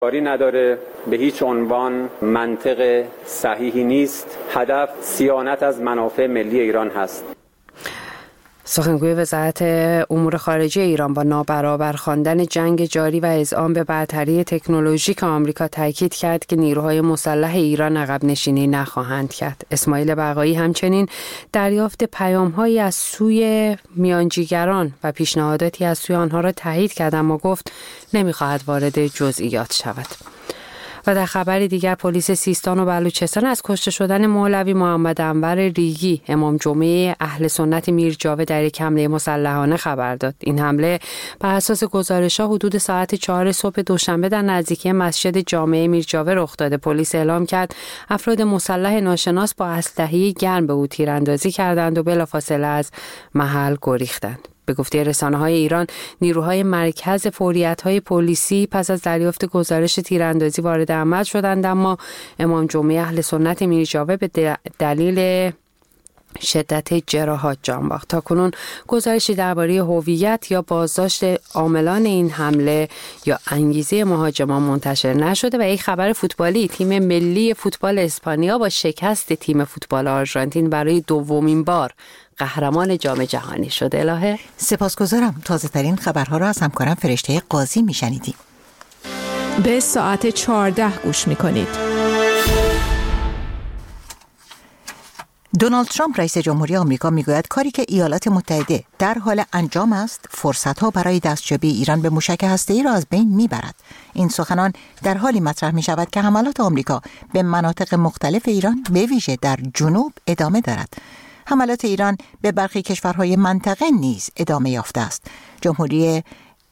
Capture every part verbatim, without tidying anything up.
کاری نداره، به هیچ عنوان منطق صحیحی نیست. هدف صیانت از منافع ملی ایران هست. سخنگوی وزارت امور خارجه ایران با نابرابر خواندن جنگ جاری و اذعان به برتری تکنولوژیک آمریکا تاکید کرد که نیروهای مسلح ایران عقب نشینی نخواهند کرد. اسماعیل بقایی همچنین دریافت پیام‌هایی از سوی میانجیگران و پیشنهاداتی از سوی آنها را تایید کرد، اما گفت نمی‌خواهد وارد جزئیات شود. و در خبر دیگر پلیس سیستان و بلوچستان از کشته شدن مولوی محمد انور ریگی امام جمعه اهل سنت میرجاوه در یک حمله مسلحانه خبر داد. این حمله بر اساس گزارش‌ها حدود ساعت چهار صبح دوشنبه در نزدیکی مسجد جامع میرجاوه رخ داده. پلیس اعلام کرد افراد مسلح ناشناس با اسلحه گرم به او تیراندازی کردند و بلافاصله از محل گریختند. به گفته رسانه‌های ایران، نیروهای مرکز فوریت‌های پلیسی پس از دریافت گزارش تیراندازی وارد عمل شدند، اما امام جمعه اهل سنت میرجاوه به دلیل شدت جراحات جان باخت. تاکنون گزارشی درباره هویت یا بازداشت عاملان این حمله یا انگیزه مهاجمان منتشر نشده. و یک خبر فوتبالی، تیم ملی فوتبال اسپانیا با شکست تیم فوتبال آرژانتین برای دومین بار قهرمان جام جهانی شد. الهه سپاسگزارم. تازه ترین خبرها را از همکارم فرشته قاضی میشنیدیم. به ساعت چهارده گوش میکنید. دونالد ترامپ رئیس جمهوری آمریکا میگوید کاری که ایالات متحده در حال انجام است فرصت‌ها برای دستیابی ایران به موشک هسته‌ای را از بین میبرد. این سخنان در حالی مطرح می شود که حملات آمریکا به مناطق مختلف ایران به ویژه در جنوب ادامه دارد. حملات ایران به برخی کشورهای منطقه نیز ادامه یافته است. جمهوری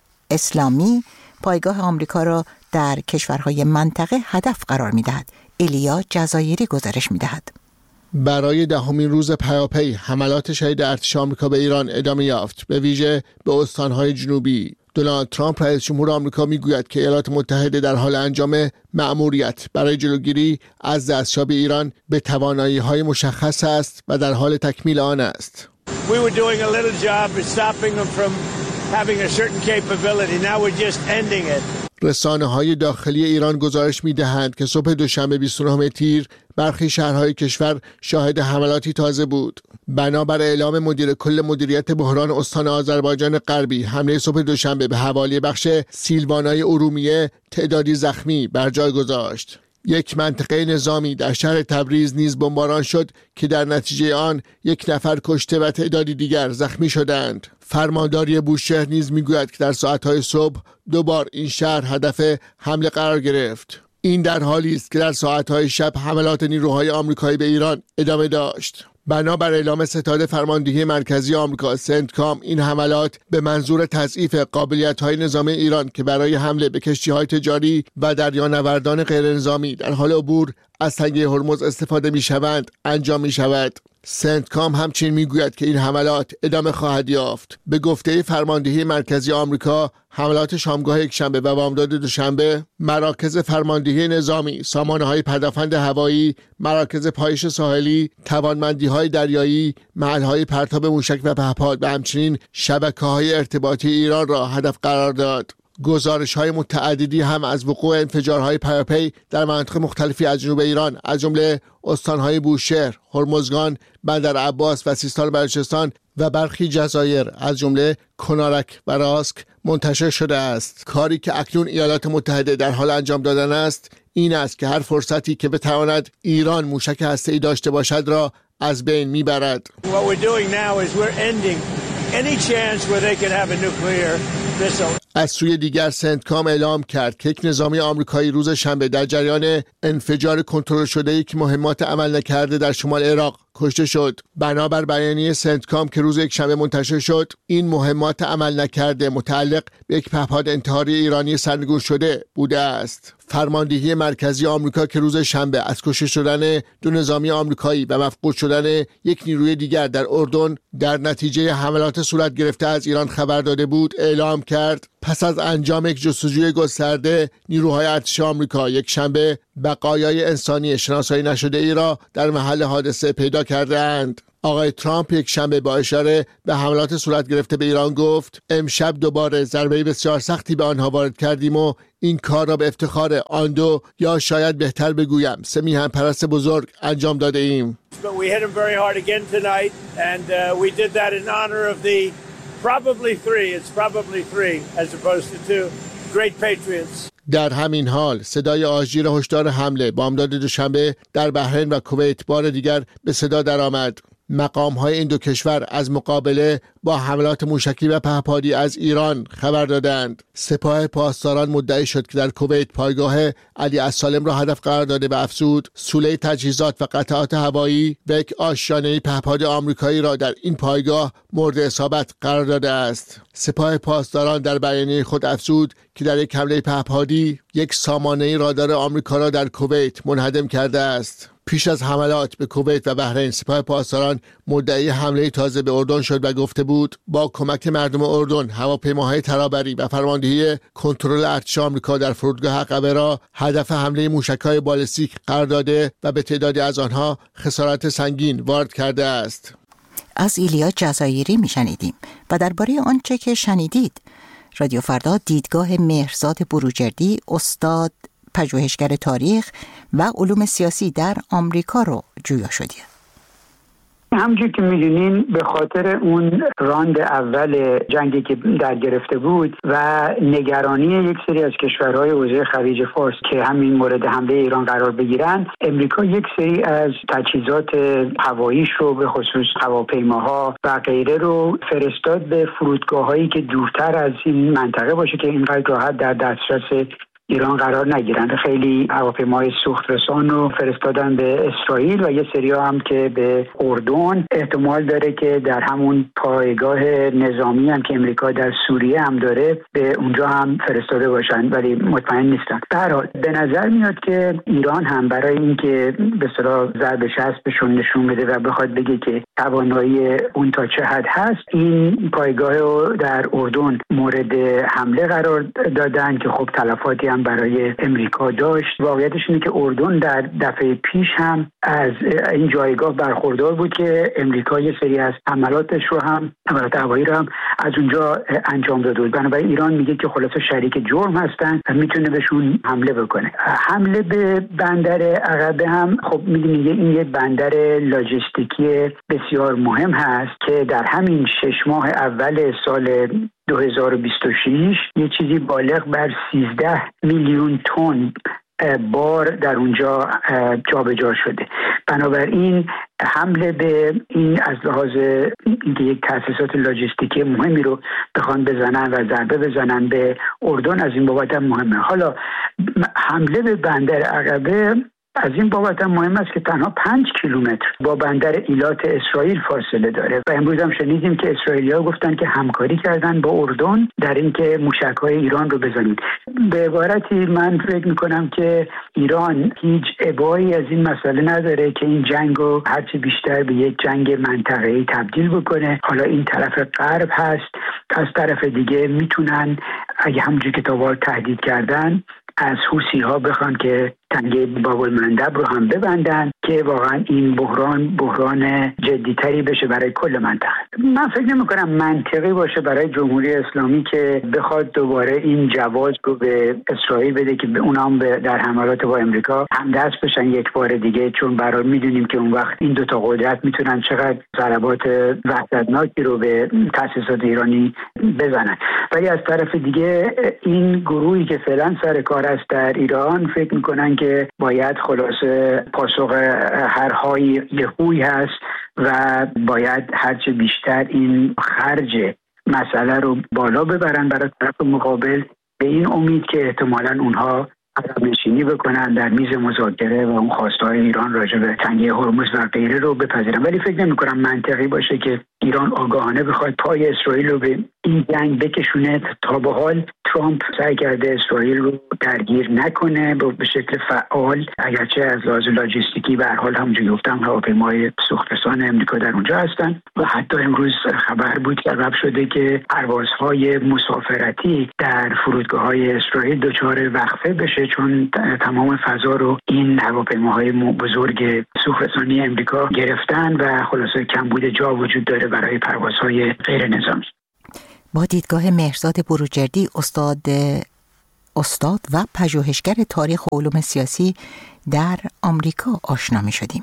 اسلامی پایگاه آمریکا را در کشورهای منطقه هدف قرار می‌دهد. ایلیا جزایری گزارش می‌دهد. برای دهمین روز پیاپی حملات شدید ارتش آمریکا به ایران ادامه یافت، به ویژه به استان‌های جنوبی. دونالد ترامپ رئیس جمهور آمریکا میگوید که ایالات متحده در حال انجام مأموریت برای جلوگیری از دستیابی ایران به توانایی‌های مشخص است و در حال تکمیل آن است. We were doing a little job of stopping them from having a certain capability. Now we're just ending it. رسانه‌های داخلی ایران گزارش می‌دهند که صبح دوشنبه بیست و نهم تیر برخی شهرهای کشور شاهد حملاتی تازه بود. بنابر اعلام مدیر کل مدیریت بحران استان آذربایجان غربی، حمله صبح دوشنبه به حوالی بخش سیلوانای ارومیه تعدادی زخمی بر جای گذاشت. یک منطقه نظامی در شهر تبریز نیز بمباران شد که در نتیجه آن یک نفر کشته و تعدادی دیگر زخمی شدند. فرمانداری بوشهر نیز میگوید که در ساعت‌های صبح دوبار این شهر هدف حمله قرار گرفت. این در حالی است که در ساعت‌های شب حملات نیروهای آمریکایی به ایران ادامه داشت. بنابر اعلام ستاد فرماندهی مرکزی آمریکا سنتکام، این حملات به منظور تضعیف قابلیت‌های نظامی ایران که برای حمله به کشتی‌های تجاری و دریانوردان غیرنظامی در حال عبور از تنگه هرمز استفاده می‌شوند انجام می‌شود. سنتکام همچنین میگوید که این حملات ادامه خواهد یافت. به گفته فرماندهی مرکزی آمریکا، حملات شامگاه یکشنبه و بامداد دوشنبه مراکز فرماندهی نظامی، سامانه‌های پدافند هوایی، مراکز پایش ساحلی، توانمندی‌های دریایی، محل‌های پرتاب موشک و پهپاد و همچنین شبکه‌های ارتباطی ایران را هدف قرار داد. گزارش‌های متعددی هم از وقوع انفجارهای پیاپی در مناطق مختلفی از جنوب ایران از جمله استان‌های بوشهر، هرمزگان، بندر عباس و سیستان بلوچستان و برخی جزایر از جمله کنارک و راسک منتشر شده است. کاری که اکنون ایالات متحده در حال انجام دادن است این است که هر فرصتی که بتواند ایران موشک هسته‌ای داشته باشد را از بین میبرد. What we're doing now is we're ending any chance where they could have a nuclear missile. از سوی دیگر سنتکام اعلام کرد که یک نظامی آمریکایی روز شنبه در جریان انفجار کنترل شده‌ای که مهمات عمل نکرده در شمال عراق کشته شد. بنابر بیانیه سنتکام که روز یک شنبه منتشر شد، این مهمات عمل نکرده متعلق به یک پهپاد انتحاری ایرانی سرنگون شده بوده است. فرماندهی مرکزی آمریکا که روز شنبه از کشته شدن دو نظامی آمریکایی و مفقود شدن یک نیروی دیگر در اردن در نتیجه حملات صورت گرفته از ایران خبر داده بود، اعلام کرد پس از انجام یک جستجوی گسترده نیروهای ارتش آمریکا یک شنبه بقایای انسانی شناسایی نشده ای را در محل حادثه پیدا کردند. آقای ترامپ یک شنبه با اشاره به حملات صورت گرفته به ایران گفت امشب دوباره ضربه بسیار سختی به آنها وارد کردیم و این کار را به افتخار آن دو یا شاید بهتر بگویم سه میهن پرست بزرگ انجام داده ایم. But we hit them very hard again tonight and uh, we did that in honor of the probably three, it's probably three as opposed to two great patriots. در همین حال صدای آژیر هشدار حمله بامداد دوشنبه در بحرین و کویت بار دیگر به صدا درآمد. مقام‌های این دو کشور از مقابله با حملات موشکی و پهپادی از ایران خبر دادند. سپاه پاسداران مدعی شد که در کویت پایگاه علی السالم را هدف قرار داده و افزود سوله تجهیزات و قطعات هوایی و یک آشیانه پهپاد آمریکایی را در این پایگاه مورد اصابت قرار داده است. سپاه پاسداران در بیانیه خود افزود که در یک حمله پهپادی یک سامانه رادار آمریکا را در کویت منهدم کرده است. پیش از حملات به کویت و بحرین سپاه پاسداران مدعی حمله تازه به اردن شد و گفته بود با کمک مردم اردن هواپیماهای ترابری و فرماندهی کنترل ارتش آمریکا در فرودگاه عقبه را هدف حمله موشک‌های بالستیک قرار داده و به تعدادی از آنها خسارت سنگین وارد کرده است. از ایلیا جزایری میشنیدیم و درباره آنچه که شنیدید رادیو فردا دیدگاه مهرزاد بروجردی استاد پژوهشگر تاریخ و علوم سیاسی در آمریکا رو جویا شدیم. همونجور که میدونین به خاطر اون راند اول جنگی که در گرفته بود و نگرانی یک سری از کشورهای حوزه خلیج فارس که همین مورد حمله ایران قرار بگیرن، امریکا یک سری از تجهیزات هواییش رو به خصوص هواپیماها و غیره رو فرستاد به فرودگاه‌هایی که دورتر از این منطقه باشه که اینقدر راحت در دسترس ایران قرار نگیرند. خیلی هواپیماهای سوخترسان رو فرستادن به اسرائیل و یه سری هم که به اردن. احتمال داره که در همون پایگاه نظامی هم که امریکا در سوریه هم داره به اونجا هم فرستاده باشن، ولی مطمئن نیستن. در هر حال به نظر میاد که ایران هم برای اینکه به اصطلاح ضرب شسبشون نشون بده و بخواد بگه که توانایی اون تا چه حد هست، این پایگاه رو در اردن مورد حمله قرار دادن که خب تلفاتی هم برای امریکا داشت. واقعیتش اینه که اردن در دفعه پیش هم از این جایگاه برخوردار بود که امریکا یه سری از حملاتش رو هم حملات هوایی رو هم از اونجا انجام داده بود. بنابراین ایران میگه که خلاصه شریک جرم هستن و میتونه بهشون حمله بکنه. حمله به بندر عقبه هم خب میدونید این یه بندر لاجستیکی بسیار مهم هست که در همین شش ماه اول سال دو هزار و بیست و شش یه چیزی بالغ بر سیزده میلیون تن بار در اونجا جابجا شده. بنابراین حمله به این از لحاظ اینکه یک تأسیسات لاجستیکی مهمی رو بخوان بزنن و ضربه بزنن به اردن از این بابت هم مهمه. حالا حمله به بندر عقبه از این بابت هم مهم است که تنها پنج کیلومتر با بندر ایلات اسرائیل فاصله داره و امروز هم شنیدیم که اسرائیلی‌ها گفتن که همکاری کردن با اردن در اینکه موشک‌های ایران رو بزنید. به عبارتی من فکر می‌کنم که ایران هیچ ابایی از این مسئله نداره که این جنگ رو هرچی بیشتر به یک جنگ منطقه‌ای تبدیل بکنه. حالا این طرف غرب هست، از طرف دیگه میتونن اگه همونجوری که تا تهدید کردن از حوثی‌ها بخوان که تنگه باب المندب رو هم ببندن که واقعا این بحران بحران جدیتری بشه برای کل منطقه. من فکر نمی کنم منطقی باشه برای جمهوری اسلامی که بخواد دوباره این جواز رو به اسرائیل بده که به اونها هم در حملات با امریکا همدست بشن یک بار دیگه، چون برای میدونیم که اون وقت این دوتا قدرت میتونن چقدر ضربات وحشتناکی رو به تأسیسات ایرانی بزنن. ولی از طرف دیگه این گروهی که فعلا سر کار است در ایران فکر میکنن که باید خلاصه پاسخ هر های یهویی هست و باید هرچه بیشتر این خرج مسئله رو بالا ببرن برای طرف مقابل، به این امید که احتمالاً اونها عقب نشینی بکنن در میز مذاکره و اون خواستهای ایران راجع به تنگه هرمز و غیره رو بپذیرن. ولی فکر نمی کنم منطقی باشه که ایران آگاهانه بخواد پای اسرائیل رو به این جنگ بکشونه. تا به حال ترامپ سعی کرده اسرائیل رو درگیر نکنه به شکل فعال، اگرچه از لحاظ لاجستیکی به هر حال همونجوری گفتم هواپیمای سوخترسان امریکا در اونجا هستن و حتی امروز خبر بود که قبل شده که پروازهای مسافرتی در فرودگاه‌های اسرائیل دچار وقفه بشه چون تمام فضا رو این هواپیماهای بزرگ سوخترسانی امریکا گرفتن و خلاصه کمبود جا وجود داره برای پروازهای غیر نظامی. با دیدگاه مهرزاد بروجردی استاد استاد و پژوهشگر تاریخ و علوم سیاسی در آمریکا آشنا می شدیم.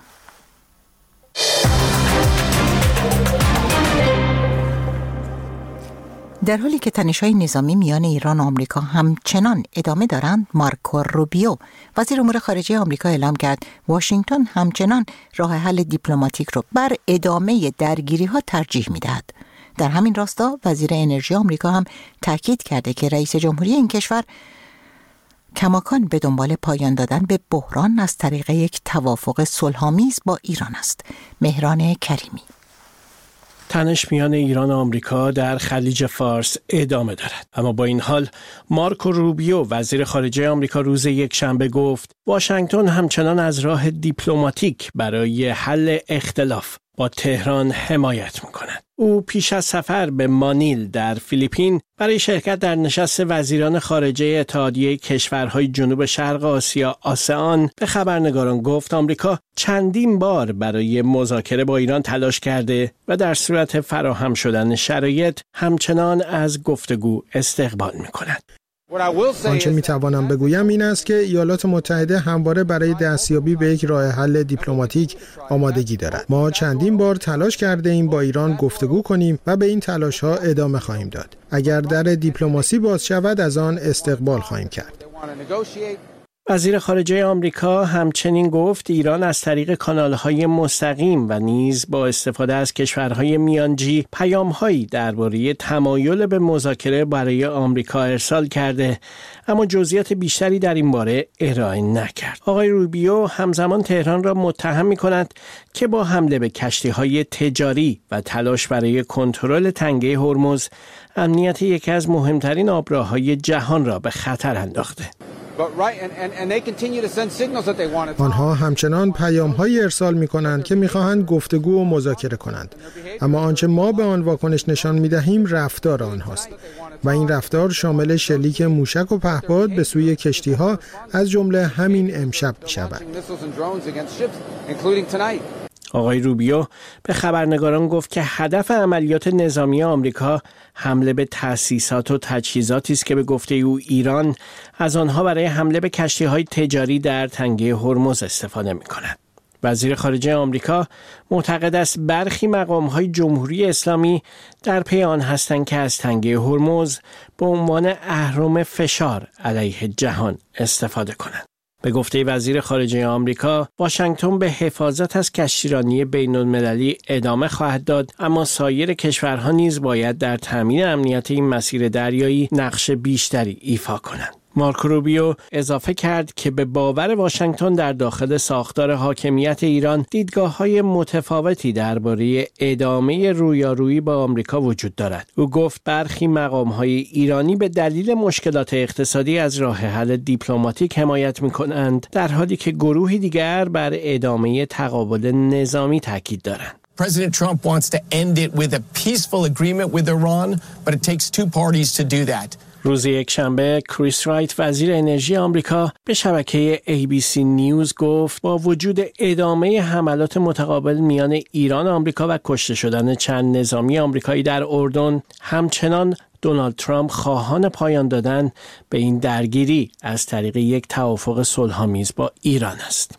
در حالی که تنش‌های نظامی میان ایران و آمریکا همچنان ادامه دارند، مارکو روبیو وزیر امور خارجه آمریکا اعلام کرد واشنگتن همچنان راه حل دیپلماتیک را بر ادامه درگیری‌ها ترجیح می‌دهد. در همین راستا وزیر انرژی آمریکا هم تاکید کرده که رئیس جمهوری این کشور کماکان به دنبال پایان دادن به بحران از طریق یک توافق صلح‌آمیز با ایران است. مهران کریمی. تنش میان ایران و آمریکا در خلیج فارس ادامه دارد. اما با این حال مارکو روبیو وزیر خارجه آمریکا روز یکشنبه گفت واشنگتن همچنان از راه دیپلماتیک برای حل اختلاف با تهران حمایت می‌کند. او پیش از سفر به مانیل در فیلیپین برای شرکت در نشست وزیران خارجه اتحادیه کشورهای جنوب شرق آسیا آسئان به خبرنگاران گفت آمریکا چندین بار برای مذاکره با ایران تلاش کرده و در صورت فراهم شدن شرایط همچنان از گفتگو استقبال می‌کند. آنچه میتوانم بگویم این است که ایالات متحده همواره برای دستیابی به یک راه حل دیپلماتیک آمادگی دارد. ما چندین بار تلاش کرده ایم با ایران گفتگو کنیم و به این تلاش ها ادامه خواهیم داد. اگر در دیپلماسی باز شود از آن استقبال خواهیم کرد. وزیر خارجه آمریکا همچنین گفت ایران از طریق کانال‌های مستقیم و نیز با استفاده از کشورهای میانجی پیام‌هایی درباره تمایل به مذاکره برای آمریکا ارسال کرده، اما جزئیات بیشتری در این باره ارائه نکرد. آقای روبیو همزمان تهران را متهم می‌کند که با حمله به کشتی‌های تجاری و تلاش برای کنترل تنگه هرمز امنیت یکی از مهمترین آبراه‌های جهان را به خطر انداخته. آنها همچنان پیام‌هایی ارسال می‌کنند که می‌خواهند گفتگو و مذاکره کنند، اما آنچه ما به آن واکنش نشان می‌دهیم رفتار آنهاست و این رفتار شامل شلیک موشک و پهپاد به سوی کشتی‌ها از جمله همین امشب می‌شود. آقای روبیو به خبرنگاران گفت که هدف عملیات نظامی آمریکا حمله به تأسیسات و تجهیزاتی است که به گفته او ایران از آنها برای حمله به کشتی‌های تجاری در تنگه هرمز استفاده می‌کند. وزیر خارجه آمریکا معتقد است برخی مقام‌های جمهوری اسلامی در پی آن هستند که از تنگه هرمز به عنوان اهرم فشار علیه جهان استفاده کنند. به گفته وزیر خارجه آمریکا، واشنگتن به حفاظت از کشتیرانی بین‌المللی ادامه خواهد داد، اما سایر کشورها نیز باید در تامین امنیت این مسیر دریایی نقش بیشتری ایفا کنند. مارکو روبیو اضافه کرد که به باور واشنگتن در داخل ساختار حاکمیت ایران دیدگاه‌های متفاوتی درباره ادامه رویارویی با آمریکا وجود دارد. او گفت برخی مقام‌های ایرانی به دلیل مشکلات اقتصادی از راه حل دیپلماتیک حمایت می‌کنند، در حالی که گروهی دیگر بر ادامه تقابل نظامی تاکید دارند. President Trump wants to end it with a peaceful agreement with Iran, but it takes two parties to do that. روز یکشنبه کریس رایت وزیر انرژی آمریکا به شبکه ای بی سی نیوز گفت با وجود ادامه حملات متقابل میان ایران و آمریکا و کشته شدن چند نظامی آمریکایی در اردن، همچنان دونالد ترامپ خواهان پایان دادن به این درگیری از طریق یک توافق صلح‌آمیز با ایران است.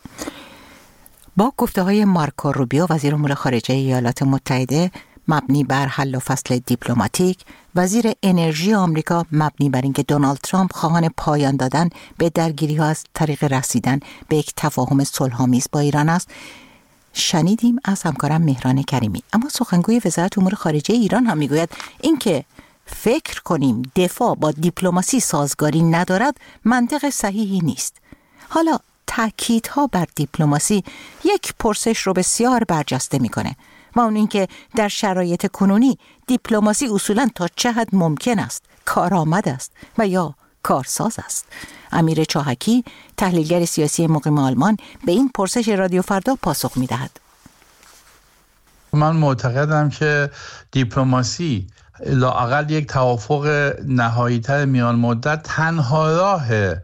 با گفته‌های مارکو روبیو وزیر امور خارجه ایالات متحده مبنی بر حل و فصل دیپلماتیک، وزیر انرژی آمریکا مبنی بر اینکه دونالد ترامپ خواهان پایان دادن به درگیری‌ها از طریق رسیدن به یک تفاهم صلح‌آمیز با ایران است، شنیدیم از همکارم مهران کریمی. اما سخنگوی وزارت امور خارجه ایران هم میگوید اینکه فکر کنیم دفاع با دیپلماسی سازگاری ندارد منطق صحیحی نیست. حالا تأکیدها بر دیپلماسی یک پرسش رو بسیار برجسته میکنه و اون اینکه در شرایط کنونی دیپلماسی اصولاً تا چه حد ممکن است کارآمد است و یا کارساز است. امیر چاهکی، تحلیلگر سیاسی مقیم آلمان، به این پرسش رادیو فردا پاسخ می‌دهد. من معتقدم که دیپلماسی لااقل یک توافق نهایی‌تر میان مدت تنها راه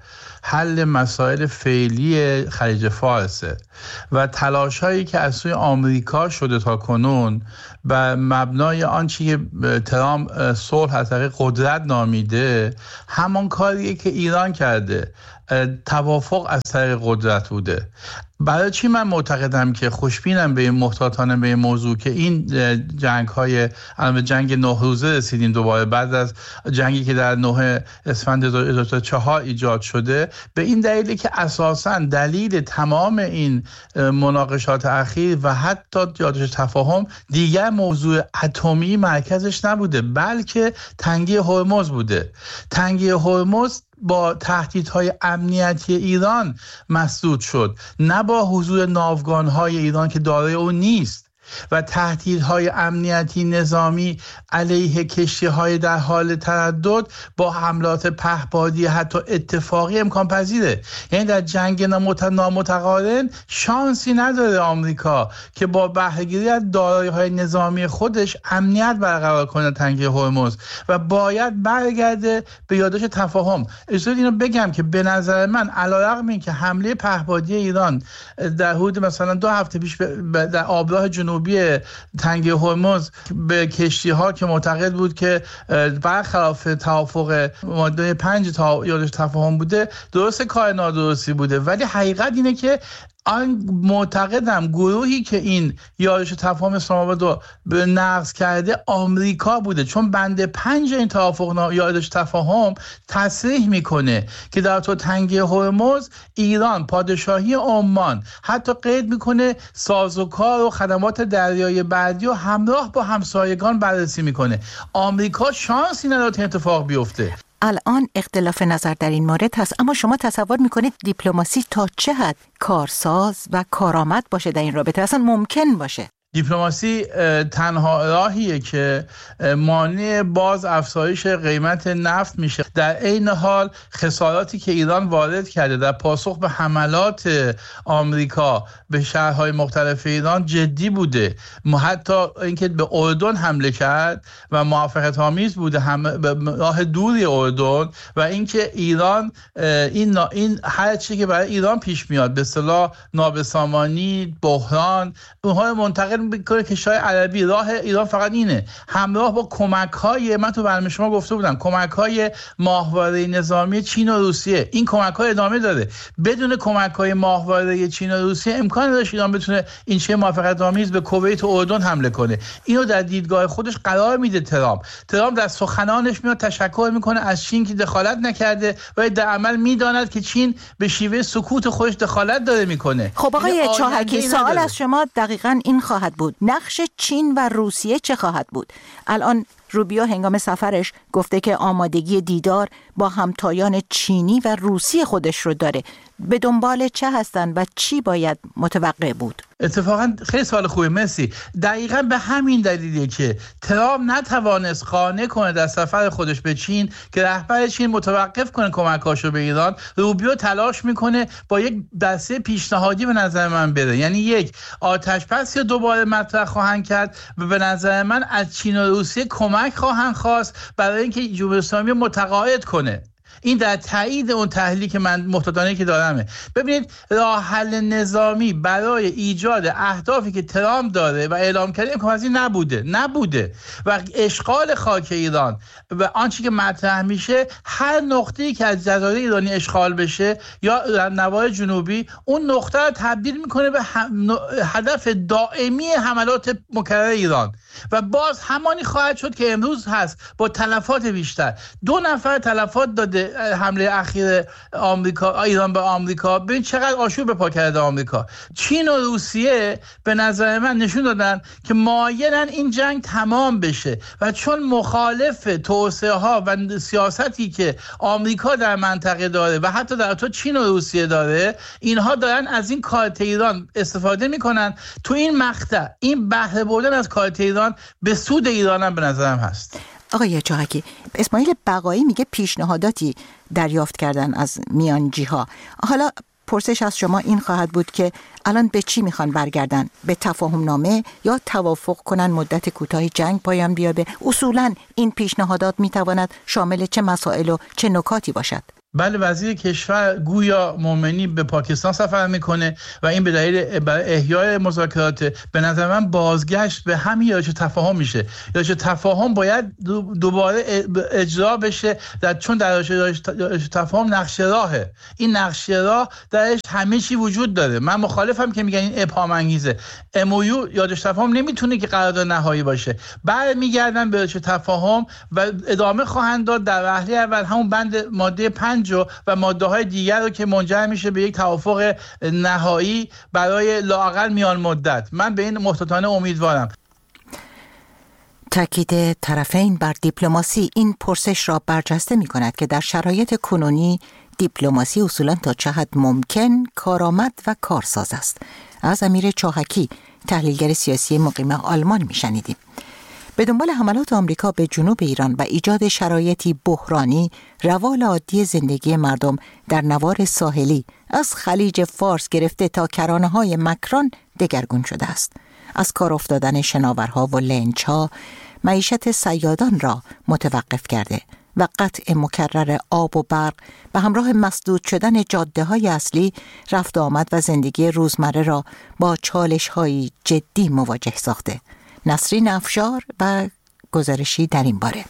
حل مسائل فعلی خلیج فارسه و تلاش‌هایی که از سوی آمریکا شده تا کنون و مبنای آنچه که ترامپ صلح از طریق قدرت نامیده همان کاریه که ایران کرده، توافق از طریق قدرت بوده. برای چی من معتقدم که خوشبینم به این محتاطانه به این موضوع که این جنگ های الان جنگ نه روزه رسیدیم دوباره بعد از جنگی که در نه اسفند دو هزار و چهار ایجاد شده، به این دلیلی که اساساً دلیل تمام این مناقشات اخیر و حتی یادش تفاهم دیگر موضوع اتمی مرکزش نبوده بلکه تنگی هرمز بوده. تنگی هرمز با تهدیدهای امنیتی ایران مسدود شد، نه با حضور ناوگان‌های ایران که دارای اون نیست و تهدیدهای امنیتی نظامی علیه کشتی‌های در حال تردد با حملات پهپادی حتی اتفاقی امکان پذیره. یعنی در جنگ نامتقارن شانسی نداره آمریکا که با بهره‌گیری از دارایی‌های نظامی خودش امنیت برقرار کنه تنگی هرمز و باید برگرده به یادداشت تفاهم. اجازه اینو بگم که به نظر من علیرغم اینکه حمله پهپادی ایران در حدود مثلا دو هفته پیش در آبراه جنوبی تنگی هرمز به کشتی‌ها که معتقد بود که برخلاف توافق ماده پنج تا یادداشت تفاهم بوده، درست کار نادرستی بوده، ولی حقیقت اینه که آن معتقدم گروهی که این یادداشت تفاهم اسلام آباد رو نقض کرده آمریکا بوده، چون بند پنج این توافق یادداشت تفاهم تصریح میکنه که در تو تنگی هرمز ایران پادشاهی عمان حتی قید میکنه سازوکار و خدمات دریایی بعدی و همراه با همسایگان بررسی میکنه. آمریکا شانسی نداره این اتفاق بیفته. الان اختلاف نظر در این مورد هست، اما شما تصور میکنید دیپلماسی تا چه حد کارساز و کارآمد باشه در این رابطه، اصلا ممکن باشه؟ دیپلماسی تنها راهیه که مانع باز افزایش قیمت نفت میشه. در عین حال خساراتی که ایران وارد کرده در پاسخ به حملات آمریکا به شهرهای مختلف ایران جدی بوده. حتی اینکه به اردن حمله کرد و موافقت آمیز بوده، هم به راه دوری اردن، و اینکه ایران این این هر چیزی که برای ایران پیش میاد به اصطلاح نابسامانی، بحران، اونها منتقل میکنه کشورهای عربی. راه ایران فقط اینه، همراه با کمک‌های، من تو برنامه شما گفته بودم، کمک‌های ماهواره نظامی چین و روسیه. این کمک‌ها ادامه داره. بدون کمک‌های ماهواره چین و روسیه امکان نداشت ایران بتونه این چه موافقت آمیز به کویت و اردن حمله کنه. اینو در دیدگاه خودش قرار میده ترامپ. ترامپ در سخنانش میاد تشکر میکنه از چین که دخالت نکرده و در عمل میداند که چین به شیوه سکوت خودش دخالت داره میکنه. خب آقای چاهکی، سوال از شما دقیقاً این خواهد بود: نقش چین و روسیه چه خواهد بود؟ الان روبیو هنگام سفرش گفته که آمادگی دیدار با همتایان چینی و روسی خودش رو داره. به دنبال چه هستن و چی باید متوقع بود؟ اتفاقا خیلی سوال خوبه، مرسی. دقیقاً به همین دلیلیه که ترامپ نتوانست قانع کنه در سفر خودش به چین که رهبر چین متوقف کنه کمکاشو به ایران. روبیو تلاش میکنه با یک دسته پیشنهادی به نظر من بره، یعنی یک آتش‌بس یا دوباره مطرح خواهند کرد و به نظر من از چین و روسیه کمک خواهند خواست برای اینکه جمهوری اسلامی متقاعد کنه. این در تایید اون تحلیلی که من محتاطانه که دارمه. ببینید، راه حل نظامی برای ایجاد اهدافی که ترامپ داره و اعلام کرده امکانپذیر نبوده نبوده و اشغال خاک ایران و آنچه که مطرح میشه، هر نقطه‌ای که از جزایر ایرانی اشغال بشه یا در نواحی جنوبی، اون نقطه رو تبدیل میکنه به هدف دائمی حملات مکرر ایران. و باز همانی خواهد شد که امروز هست با تلفات بیشتر. دو نفر تلفات داده حمله اخیر آمریکا ایران به آمریکا. ببین چقدر آشوب به پا کرده آمریکا. چین و روسیه به نظر من نشون دادن که مایلن این جنگ تمام بشه و چون مخالف توسعه ها و سیاستی که آمریکا در منطقه داره و حتی در تو چین و روسیه داره، اینها دارن از این کارت ایران استفاده میکنن. تو این مقطع این بهره بردن از کارت ایران به سود ایران هم به نظرم هست. آقای چاغکی، اسماعیل بقایی میگه پیشنهاداتی دریافت کردن از میانجی ها. حالا پرسش از شما این خواهد بود که الان به چی میخوان برگردن؟ به تفاهم نامه یا توافق کنن مدت کوتاهی جنگ پایان بیابه؟ اصولا این پیشنهادات میتواند شامل چه مسائل و چه نکاتی باشد؟ بله، وزیر کشور گویا مومنی به پاکستان سفر میکنه و این به دلیل برای احیای مذاکرات. به نظر من بازگشت به همین یارش تفاهم میشه. یارش تفاهم باید دوباره اجرا بشه در چون در یارش تفاهم نقشه راهه. این نقشه راه درش همه چی وجود داره. من مخالفم که میگن این ابهام انگیزه. ام او یو یارش تفاهم نمیتونه که قرارداد نهایی باشه. برمیگردن به یارش تفاهم و ادامه خواهند داد در وهله اول همون بند ماده پنج و ماده های دیگر رو که منجر میشه به یک توافق نهایی برای لااقل میان مدت. من به این محتاطانه امیدوارم. تاکید طرفین بر دیپلماسی این پرسش را برجسته می کند که در شرایط کنونی دیپلماسی اصولا تا چه حد ممکن کارآمد و کارساز است. از امیر چاغکی، تحلیلگر سیاسی مقیم آلمان می شنیدیم. به دنبال حملات آمریکا به جنوب ایران و ایجاد شرایطی بحرانی، روال عادی زندگی مردم در نوار ساحلی از خلیج فارس گرفته تا کرانه‌های مکران دگرگون شده است. از کار افتادن شناورها و لنچ‌ها معیشت صیادان را متوقف کرده و قطع مکرر آب و برق به همراه مسدود شدن جاده‌های اصلی رفت آمد و زندگی روزمره را با چالش‌های جدی مواجه ساخته. نسرین افشار و گزارشی در این باره.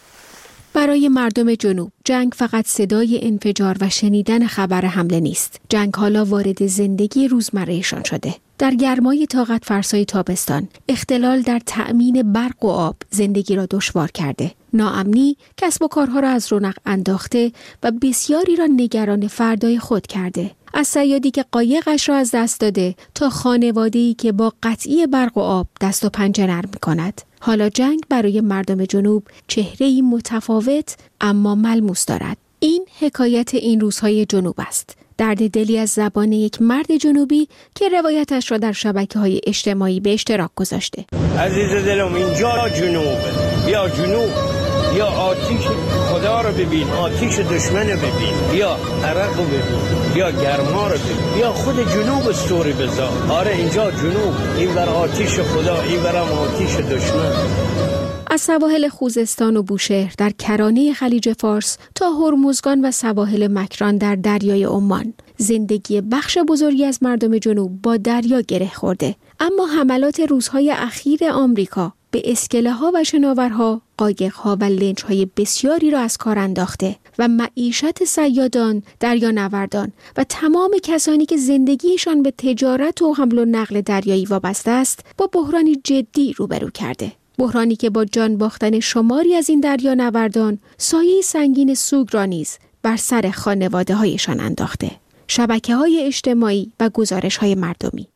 برای مردم جنوب جنگ فقط صدای انفجار و شنیدن خبر حمله نیست. جنگ حالا وارد زندگی روزمرهشان شده. در گرمای طاقت فرسای تابستان، اختلال در تأمین برق و آب زندگی را دشوار کرده. ناامنی کسب و کارها را از رونق انداخته و بسیاری را نگران فردای خود کرده. از صیادی که قایقش را از دست داده تا خانواده‌ای که با قطعی برق و آب دست و پنجه نرم می‌کند. حالا جنگ برای مردم جنوب چهره‌ای متفاوت اما ملموس دارد. این حکایت این روزهای جنوب است. درد دلی از زبان یک مرد جنوبی که روایتش را در شبکه‌های اجتماعی به اشتراک گذاشته. عزیز دلم، اینجا جنوب، بیا جنوب، بیا آتیش خدا رو ببین، آتیش دشمن رو ببین، بیا عرق رو ببین، بیا گرما رو ببین، بیا خود جنوب استوری بذار. آره اینجا جنوب، این بر آتیش خدا، این برم آتیش دشمن. از سواحل خوزستان و بوشهر در کرانه خلیج فارس تا هرمزگان و سواحل مکران در دریای عمان، زندگی بخش بزرگی از مردم جنوب با دریا گره خورده. اما حملات روزهای اخیر آمریکا به اسکله ها و شناورها، قایق ها و لنج های بسیاری را از کار انداخته و معیشت صیادان، دریانوردان و تمام کسانی که زندگیشان به تجارت و حمل و نقل دریایی وابسته است با بحرانی جدی روبرو کرده. بحرانی که با جان باختن شماری از این دریانوردان سایه سنگین سوگ را نیز بر سر خانواده هایشان انداخته. شبکه های اجتماعی و گزارش های مردمی.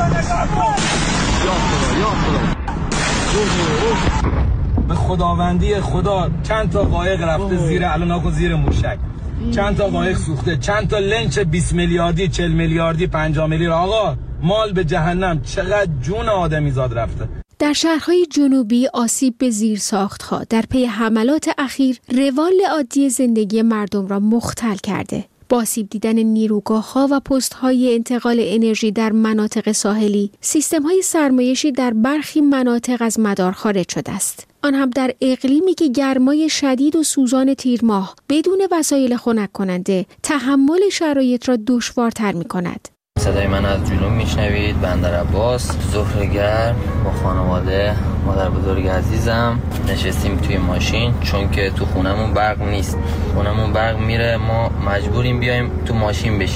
به خداوندی خدا چند تا قایق رفته زیر الاناکو زیر موشک، چند تا قایق سوخته، چند تا لنچ بیست میلیاردی، چهل میلیاردی، پنجاه میلیارد. آقا مال به جهنم، چقدر جون آدمیزاد رفته. در شهرهای جنوبی آسیب به زیرساخت‌ها در پی حملات اخیر روال عادی زندگی مردم را مختل کرده. با آسیب دیدن نیروگاه‌ها و پست‌های انتقال انرژی در مناطق ساحلی، سیستم‌های سرمایشی در برخی مناطق از مدار خارج شده است. آن هم در اقلیمی که گرمای شدید و سوزان تیر ماه بدون وسایل خنک کننده تحمل شرایط را دشوارتر می‌کند. صدای من از جنوب میشنوید. بندر عباس، ظهر گرم با خانواده، مادر بزرگ عزیزم نشستیم توی ماشین چون که تو خونمون برق نیست. خونمون برق میره، ما مجبوریم بیایم تو ماشین بشینیم.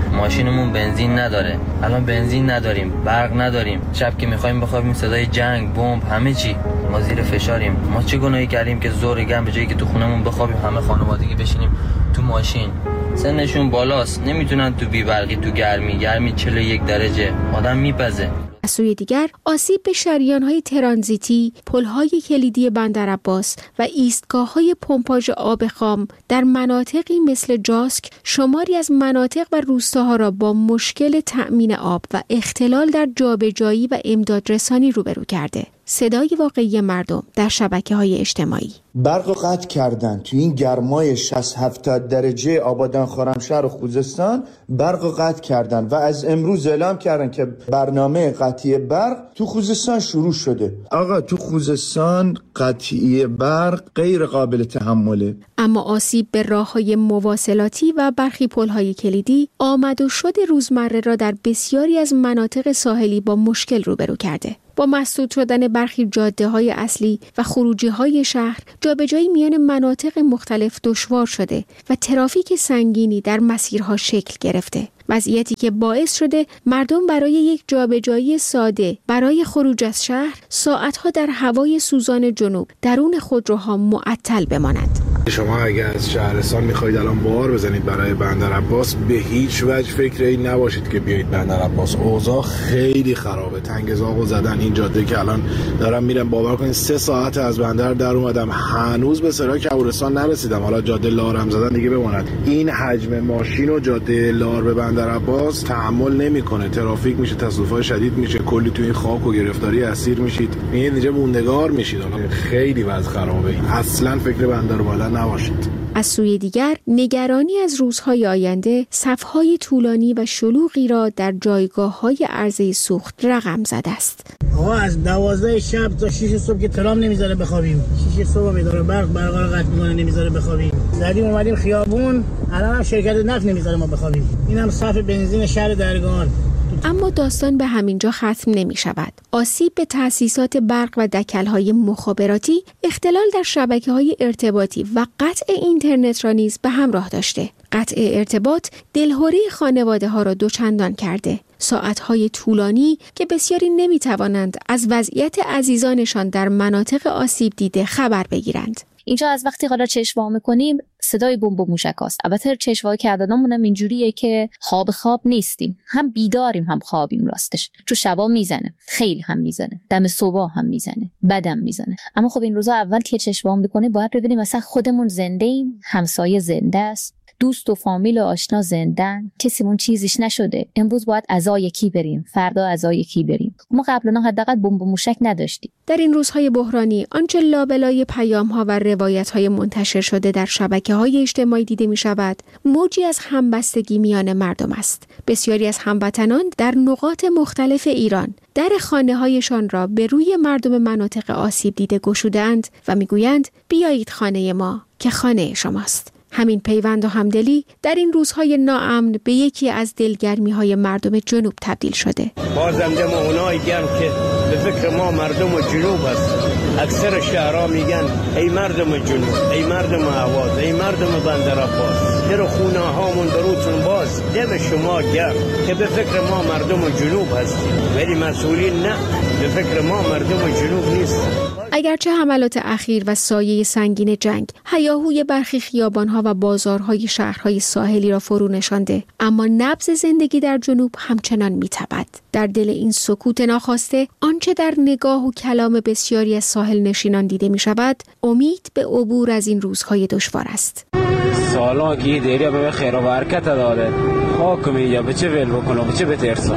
ماشینمون بنزین نداره. الان بنزین نداریم، برق نداریم. شب که میخوایم بخوابیم صدای جنگ، بمب، همه چی. ما زیر فشاریم. ما چه گناهی کردیم که ظهر گرم به جایی که تو خونمون بخوابیم همه خانوادگی بشینیم تو ماشین؟ سنشون بالاست، نمیتونن تو بی‌برقی، تو گرمی گرمی چهل و یک درجه آدم میپزه. از سوی دیگر آسیب به شریان‌های ترانزیتی، پل‌های کلیدی بندرعباس و ایستگاه‌های پمپاژ آب خام در مناطقی مثل جاسک شماری از مناطق و روستاها را با مشکل تأمین آب و اختلال در جابجایی و امدادرسانی روبرو کرده. صدای واقعی مردم در شبکه‌های اجتماعی. برق قطع کردن تو این گرمای شصت هفتاد درجه آبادان خرمشهر و خوزستان، برق قطع کردن و از امروز اعلام کردن که برنامه قطعی برق تو خوزستان شروع شده. آقا تو خوزستان قطعی برق غیر قابل تحمله. اما آسیب به راه‌های مواصلاتی و برخی پل‌های کلیدی آمد و شد روزمره را در بسیاری از مناطق ساحلی با مشکل روبرو کرده. با مسدود شدن برخی جاده‌های اصلی و خروجی‌های شهر، جابجایی میان مناطق مختلف دشوار شده و ترافیک سنگینی در مسیرها شکل گرفته. وضعیتی که باعث شده مردم برای یک جابجایی ساده برای خروج از شهر ساعتها در هوای سوزان جنوب درون خودروها معطل بمانند. شما اگر از شهرستان میخواید الان بار بزنید برای بندرعباس، به هیچ وجه فکر این نباشید که بیایید بندرعباس. اوضاع خیلی خرابه. تنگزاغو زدن این جاده که الان دارم میرم، باور کنید سه ساعت از بندر در اومدم هنوز به سرای کبورستان نرسیدم. حالا جاده لارم زدن دیگه بماند. این حجم ماشین و جاده لار به بندرعباس تحمل نمیکنه. ترافیک میشه، تصادفات شدید میشه، کلی تو این خاک و گرفتاری اسیر میشید. میاد اینجا موندگار میشید. خیلی وضع خرابه. اصلا فکر بندر بالا نباشید. از سوی دیگر نگرانی از روزهای آینده صفهای طولانی و شلوغی را در جایگاه‌های عرضه سوخت رقم زده است. آقا از دوازده شب تا شش صبح که ترام نمیذاره بخوابیم، شش صبح میذاره برق برق رو قطع میکنه نمیذاره بخوابیم. زدیم اومدیم خیابون، الان هم شرکت نفت نمیذاره ما بخوابیم. اینم صف بنزین شهر درگان. اما داستان به همینجا ختم نمی شود. آسیب به تأسیسات برق و دکل‌های مخابراتی، اختلال در شبکه‌های ارتباطی و قطع اینترنت را نیز به همراه داشته. قطع ارتباط دلهره خانواده‌ها را دوچندان کرده. ساعت‌های طولانی که بسیاری نمی‌توانند از وضعیت عزیزانشان در مناطق آسیب دیده خبر بگیرند. اینجا از وقتی حالا چشم وا می‌کنیم صدای بمب و موشکاست. البته چشم وا کردنمون هم اینجوریه که خواب خواب نیستیم، هم بیداریم هم خوابیم. راستش تو شبا میزنه، خیلی هم میزنه، دم صبح هم میزنه، بدم میزنه. اما خب این روزا اول که چشم وا می‌کنیم باید ببینیم مثلا خودمون زنده ایم، همسایه زنده است، دوست و فامیل و آشنا زندن، کسیمون چیزیش نشده. امروز باید عزای کی بریم، فردا عزای کی بریم. ما قبلا حداقل بمب و موشک نداشتیم. در این روزهای بحرانی آنچه لابلای پیام‌ها و روایت‌های منتشر شده در شبکه‌های اجتماعی دیده می‌شود، موجی از همبستگی میان مردم است. بسیاری از هموطنان در نقاط مختلف ایران در خانه‌هایشان را به روی مردم مناطق آسیب دیده گشوده‌اند و می‌گویند بیایید خانه ما که خانه شماست. همین پیوند و همدلی در این روزهای ناامن به یکی از دلگرمی‌های مردم جنوب تبدیل شده. بازم دم اونایی گرم که به فکر ما مردم جنوب هست. اکثر شهرها میگن ای مردم جنوب، ای مردم اهواز، ای مردم بندرعباس، در خونه هامون دروتون باز. دم شما گرم که به فکر ما مردم جنوب هستیم، ولی مسئولین نه، به فکر ما مردم جنوب نیستن. اگرچه حملات اخیر و سایه سنگین جنگ هیاهوی برخی خیابان‌ها و بازارهای شهرهای ساحلی را فرو نشانده، اما نبض زندگی در جنوب همچنان می‌تپد. در دل این سکوت ناخواسته آنچه در نگاه و کلام بسیاری از ساحل نشینان دیده می‌شود، امید به عبور از این روزهای دشوار است. سالا که دیریا به خیر و برکت داده، خاک میگه به چه ول بکنه، به چه بترسه.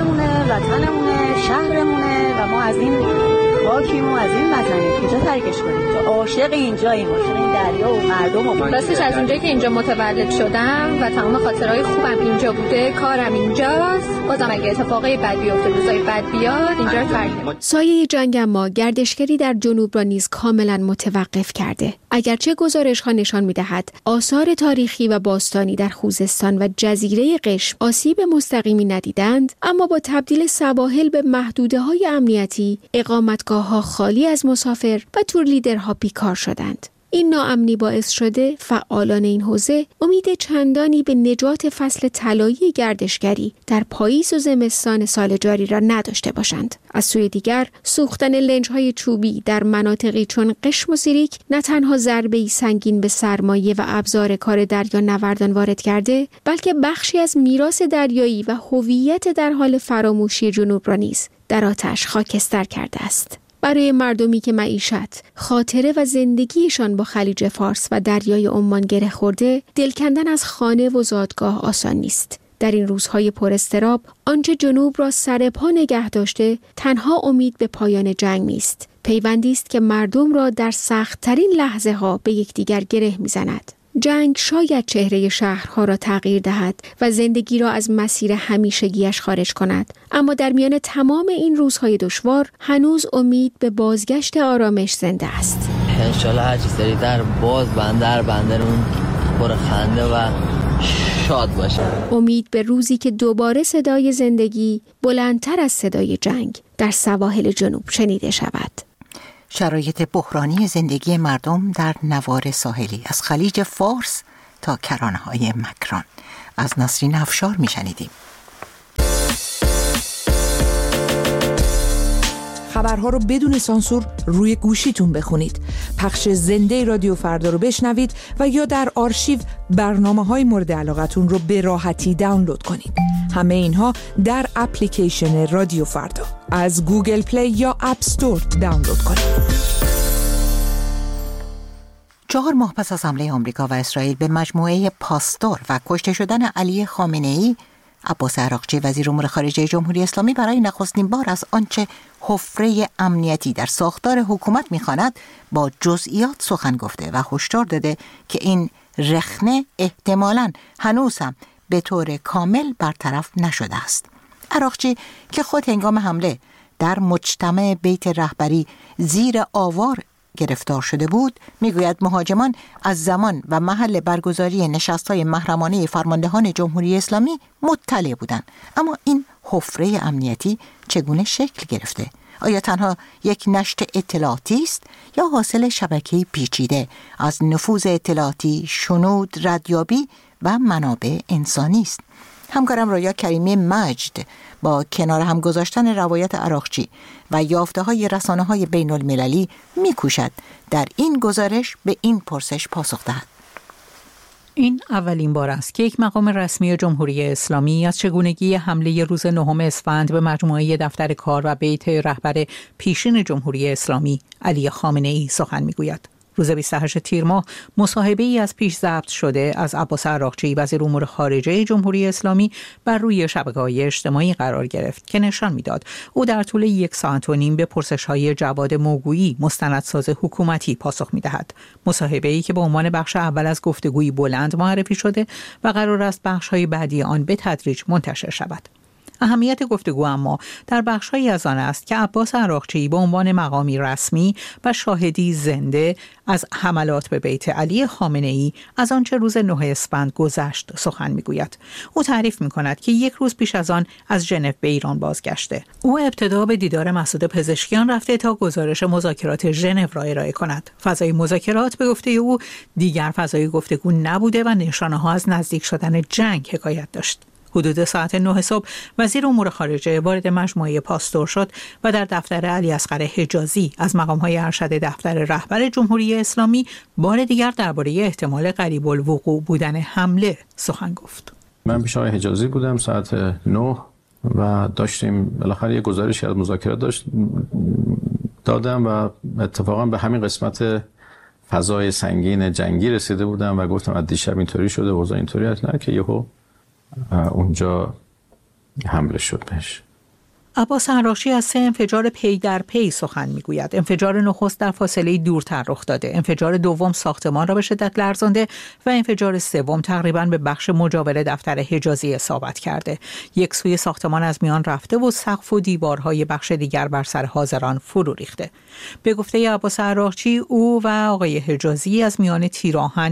وطنمونه، شهرمونه و ما از این خاکیم و از این وطنیم کجا ترکش کنیم؟ تو عاشق اینجاییم، عاشق این دریا و مردم و راستش از اونجایی که اینجا متولد شدم و تمام خاطرهای خوبم اینجا بوده، کارم اینجاست، بازم اگه اتفاقی بد بیفته، روزای بد بیاد، اینجا رو ترک نمی‌کنم. سایه جنگ اما گردشگری در جنوب را نیز کاملا متوقف کرده. اگرچه گزارش‌ها نشان می‌دهد آثار تاریخی و باستانی در خوزستان و جزیره قشم آسیب مستقیمی ندیدند، اما با تبدیل سواحل به محدوده‌های امنیتی، اقامتگاه‌ها خالی از مسافر و تور لیدرها بیکار شدند. این ناامنی باعث شده فعالان این حوزه امید چندانی به نجات فصل طلایی گردشگری در پاییز و زمستان سال جاری را نداشته باشند. از سوی دیگر سوختن لنج‌های چوبی در مناطقی چون قشم و سیریک نه تنها ضربه‌ای سنگین به سرمایه و ابزار کار دریانوردان وارد کرده، بلکه بخشی از میراث دریایی و هویت در حال فراموشی جنوب را نیز در آتش خاکستر کرده است. برای مردمی که معیشت، خاطره و زندگیشان با خلیج فارس و دریای عمان گره خورده، دل کندن از خانه و زادگاه آسان نیست. در این روزهای پر اضطراب، آنچه جنوب را سر پا نگه داشته، تنها امید به پایان جنگ نیست. پیوندی است که مردم را در سخت‌ترین لحظه ها به یکدیگر گره می‌زند. جنگ شاید چهره شهرها را تغییر دهد و زندگی را از مسیر همیشگیش خارج کند، اما در میان تمام این روزهای دشوار هنوز امید به بازگشت آرامش زنده است. انشالله هرچی سریعتر باز بندر بندرون پر خنده و شاد باشه. امید به روزی که دوباره صدای زندگی بلندتر از صدای جنگ در سواحل جنوب شنیده شود. شرایط بحرانی زندگی مردم در نوار ساحلی از خلیج فارس تا کرانه‌های مکران. از نسرین افشار میشنیدیم. خبرها رو بدون سانسور روی گوشیتون بخونید. پخش زنده رادیو فردا رو بشنوید و یا در آرشیو برنامه‌های مورد علاقتون رو به راحتی دانلود کنید. همه اینها در اپلیکیشن رادیو فردا از گوگل پلی یا اپ استور دانلود کنید. چهار ماه پس از حمله آمریکا و اسرائیل به مجموعه پاستور و کشته شدن علی خامنه‌ای، عباس عراقچی وزیر امور خارجه جمهوری اسلامی برای نخستین بار از آنچه حفره امنیتی در ساختار حکومت می‌خواند با جزئیات سخن گفته و هشدار داده که این رخنه احتمالاً هنوز هم به طور کامل برطرف نشده است. عراقچی که خود هنگام حمله در مجتمع بیت رهبری زیر آوار گرفتار شده بود، میگوید مهاجمان از زمان و محل برگزاری نشست‌های محرمانه فرماندهان جمهوری اسلامی مطلع بودند، اما این حفره امنیتی چگونه شکل گرفته؟ آیا تنها یک نشت اطلاعاتی است یا حاصل شبکه‌ای پیچیده از نفوذ اطلاعاتی، شنود، ردیابی و منابع انسانی است؟ همکارم رویا کریمی مجد با کنار هم گذاشتن روایت عراقچی و یافته‌های رسانه‌های بین‌المللی می‌کوشد در این گزارش به این پرسش پاسخ دهد. این اولین بار است که یک مقام رسمی جمهوری اسلامی از چگونگی حمله روز نهم اسفند به مجموعه دفتر کار و بیت رهبر پیشین جمهوری اسلامی علی خامنه‌ای سخن می‌گوید. روز بیست و هشتم تیر ماه مصاحبه‌ای از پیش ضبط شده از عباس عراقچی وزیر امور خارجه جمهوری اسلامی بر روی شبکه‌های اجتماعی قرار گرفت که نشان می‌داد او در طول یک ساعت و نیم به پرسش‌های جواد موگویی مستندساز حکومتی پاسخ می‌دهد. مصاحبه‌ای که به عنوان بخش اول از گفتگوی بلند معرفی شده و قرار است بخش‌های بعدی آن به تدریج منتشر شود. اهمیت گفتگو اما در بخش‌هایی از آن است که عباس عراقچی به عنوان مقامی رسمی و شاهدی زنده از حملات به بیت علی خامنه‌ای از آنچه روز نه اسفند گذشت سخن می‌گوید. او تعریف می‌کند که یک روز پیش از آن از ژنو به ایران بازگشته. او ابتدا به دیدار مسعود پزشکیان رفته تا گزارش مذاکرات ژنو را ارائه کند. فضای مذاکرات به گفته او دیگر فضای گفتگو نبوده و نشانه‌ها از نزدیک شدن جنگ حکایت داشت. حدود ساعت نه صبح وزیر امور خارجه وارد مجموعه پاستور شد و در دفتر علی اصغر حجازی از مقام‌های ارشد دفتر رهبر جمهوری اسلامی بار دیگر درباره احتمال قریب الوقوع بودن حمله سخن گفت. من پیش آقای حجازی بودم ساعت نه و داشتیم بالاخره یه گزارشی از مذاکرات داشت دادم و اتفاقا به همین قسمت فضای سنگین جنگی رسیده بودم و گفتم از دیشب اینطوری شده اوضاع اینطوری است، نه که یهو اونجا حمله شد بهش. عباس عراقچی از سه انفجار پی در پی سخن میگوید. انفجار نخست در فاصله دورتر رخ داده، انفجار دوم ساختمان را به شدت لرزانده و انفجار سوم تقریباً به بخش مجاور دفتر حجازی اصابت کرده. یک سوی ساختمان از میان رفته و سقف و دیوارهای بخش دیگر بر سر حاضران فرو ریخته. به گفته عباس عراقچی او و آقای حجازی از میان تیراهن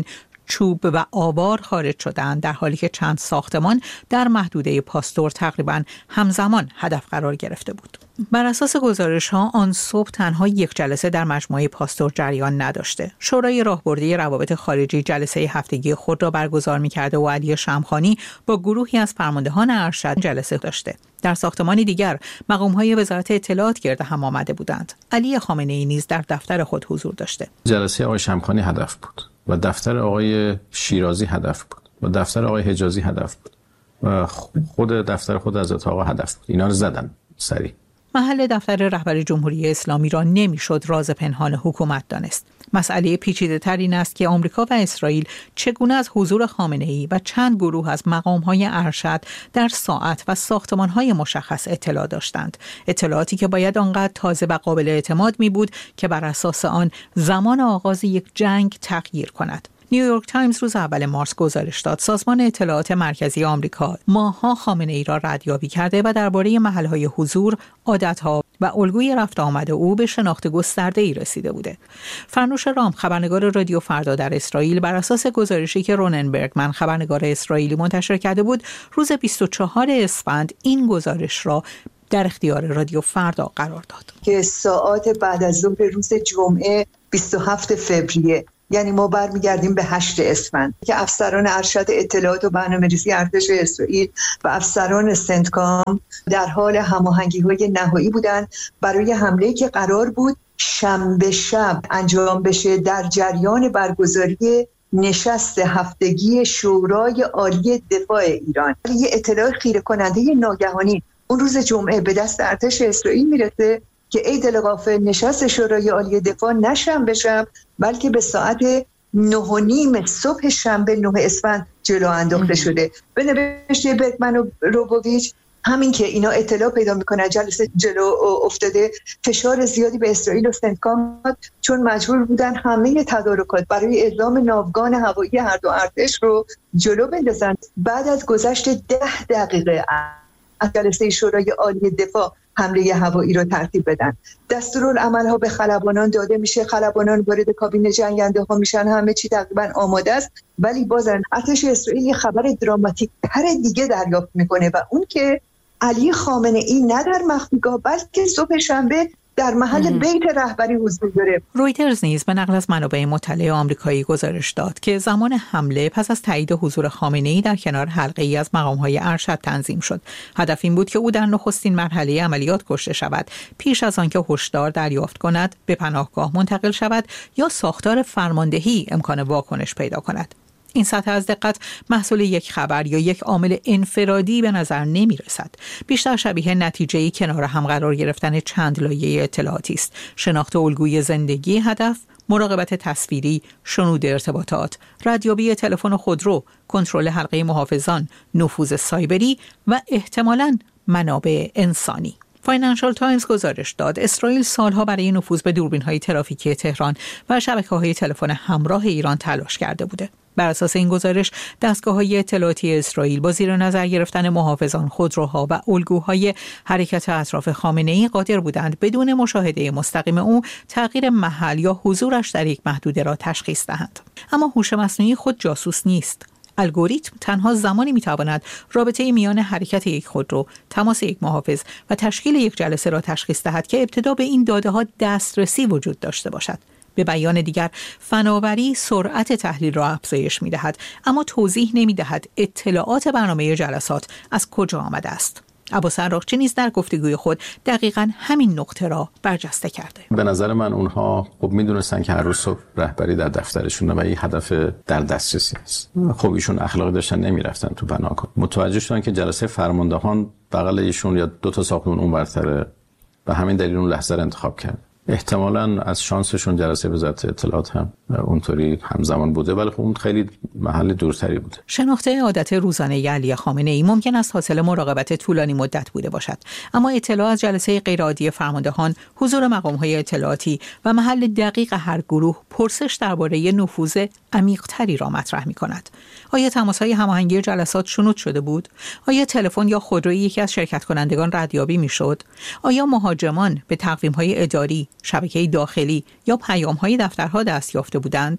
چوب و آوار خارج شدند، در حالی که چند ساختمان در محدوده پاستور تقریباً همزمان هدف قرار گرفته بود. بر اساس گزارش‌ها آن صبح تنها یک جلسه در مجموعه پاستور جریان نداشته. شورای راهبردی روابط خارجی جلسه هفتگی خود را برگزار می‌کرده و علی شمخانی با گروهی از فرماندهان ارشد جلسه داشته. در ساختمانی دیگر مقام‌های وزارت اطلاعات گرد هم آمده بودند. علی خامنه‌ای نیز در دفتر خود حضور داشته. جلسه آقای شمخانی هدف بود و دفتر آقای شیرازی هدف بود و دفتر آقای حجازی هدف بود و خود دفتر خود حضرت آقا هدف بود. اینا رو زدن سریع. محل دفتر رهبر جمهوری اسلامی را نمیشد راز پنهان حکومت دانست. مسئله پیچیده‌تر این است که آمریکا و اسرائیل چگونه از حضور خامنه‌ای و چند گروه از مقام‌های ارشد در ساعت و ساختمان‌های مشخص اطلاع داشتند. اطلاعاتی که باید آنقدر تازه و قابل اعتماد می بود که بر اساس آن زمان آغاز یک جنگ تغییر کند. نیویورک تایمز روز اول مارس گزارش داد سازمان اطلاعات مرکزی آمریکا ماه‌ها خامنه‌ای را ردیابی کرده و درباره محل‌های حضور، عادت‌ها و الگوی رفت آمد او به شناخت گسترده‌ای رسیده بوده. فرنوش رام، خبرنگار رادیو فردا در اسرائیل، بر اساس گزارشی که رونن برگمن، خبرنگار اسرائیلی، منتشر کرده بود، روز بیست و چهارم اسفند این گزارش را در اختیار رادیو فردا قرار داد که ساعات بعد از ظهر روز جمعه بیست و هفتم فوریه، یعنی ما برمیگردیم به هشتم اسفند، که افسران ارشد اطلاعات و برنامه‌ریزی ارتش اسرائیل و افسران سنتکام در حال هماهنگی‌های نهایی بودند برای حمله‌ای که قرار بود شنبه شب انجام بشه در جریان برگزاری نشست هفتگی شورای عالی دفاع ایران. یه اطلاع خیره کننده ناگهانی اون روز جمعه به دست ارتش اسرائیل میرسه که عید الغافل نشست شورای عالی دفاع نه شنبه شب بلکه به ساعت نه و نیم صبح شنبه نه اسفند جلو انداخته شده. به نوشته برگمن و روبوویچ، همین که اینا اطلاع پیدا میکنن جلسه جلو افتاده، فشار زیادی به اسرائیل و سنتکام، چون مجبور بودن همه تدارکات برای اعلام ناوگان هوایی هر دو ارتش رو جلو بندازن. بعد از گذشت ده دقیقه از جلسه شورای عالی دفاع حمله هوایی را ترتیب بدن. دستورالعمل‌ها به خلبانان داده میشه، خلبانان وارد کابین جنگنده ها میشن، همه چی تقریبا آماده است، ولی بازم ارتش اسرائیل یه خبر دراماتیک تر دیگه دریافت میکنه و اون که علی خامنه‌ای نه در مخفیگاه بلکه صبح شنبه در محل بیت رهبری حضور داره. رویترز نیز به نقل از منابع مطلع آمریکایی گزارش داد که زمان حمله پس از تایید حضور خامنه‌ای در کنار حلقه‌ای از مقام‌های ارشد تنظیم شد. هدف این بود که او در نخستین مرحله عملیات کشته شود، پیش از آنکه هشدار دریافت کند، به پناهگاه منتقل شود یا ساختار فرماندهی امکان واکنش پیدا کند. این سطح از دقت محصول یک خبر یا یک عامل انفرادی به نظر نمی رسد. بیشتر شبیه نتیجه‌ای کنار هم قرار گرفتن چند لایه اطلاعاتی است. شناخت الگوی زندگی هدف، مراقبت تصویری، شنود ارتباطات، ردیابی تلفن و خودرو، کنترل حلقه محافظان، نفوذ سایبری و احتمالاً منابع انسانی. فاینانشال تایمز گزارش داد اسرائیل سالها برای نفوذ به دوربین‌های ترافیکی تهران و شبکه‌های تلفن همراه ایران تلاش کرده بوده. بر اساس این گزارش دستگاه‌های اطلاعاتی اسرائیل با زیر نظر گرفتن محافظان، خودروها و الگوهای حرکت اطراف خامنه‌ای قادر بودند بدون مشاهده مستقیم او تغییر محل یا حضورش در یک محدوده را تشخیص دهند. اما هوش مصنوعی خود جاسوس نیست. الگوریتم تنها زمانی میتواند رابطه میان حرکت یک خودرو، تماس یک محافظ و تشکیل یک جلسه را تشخیص دهد که ابتدا به این داده ها دسترسی وجود داشته باشد. به بیان دیگر، فناوری سرعت تحلیل را افزایش می‌دهد، اما توضیح نمی‌دهد اطلاعات برنامه جلسات از کجا آمده است. عباس عراقچی نیز در گفتگوی خود دقیقاً همین نقطه را برجسته کرده. به نظر من اونها خب میدونستن که هر روز صبح رهبری در دفترشونه و این هدف در دسترسی است. خب ایشون اخلاقی داشتن، نمیرفتن تو پناهگاه. متوجه شدن که جلسه فرماندهان بغل ایشون یا دو تا ساختمون اونورتره و همین دلیل اون لحظه را انتخاب کرد. احتمالاً از شانسشون جلسه وزارت اطلاعات هم اونطوری همزمان بوده، ولی خب اون خیلی محل دورتری بوده. شناخت عادت روزانه علی خامنه‌ای ممکن است حاصل مراقبت طولانی مدت بوده باشد، اما اطلاع از جلسه غیرعادی فرماندهان، حضور مقام‌های اطلاعاتی و محل دقیق هر گروه پرسش درباره نفوذ عمیق‌تری را مطرح می‌کند. آیا تماس‌های هماهنگی جلسات شنود شده بود؟ آیا تلفن یا خودروی یکی از شرکت کنندگان ردیابی می‌شد؟ آیا مهاجمان به تقویم‌های اداری، شبکه داخلی یا پیام‌های دفترها دست یافته بودند؟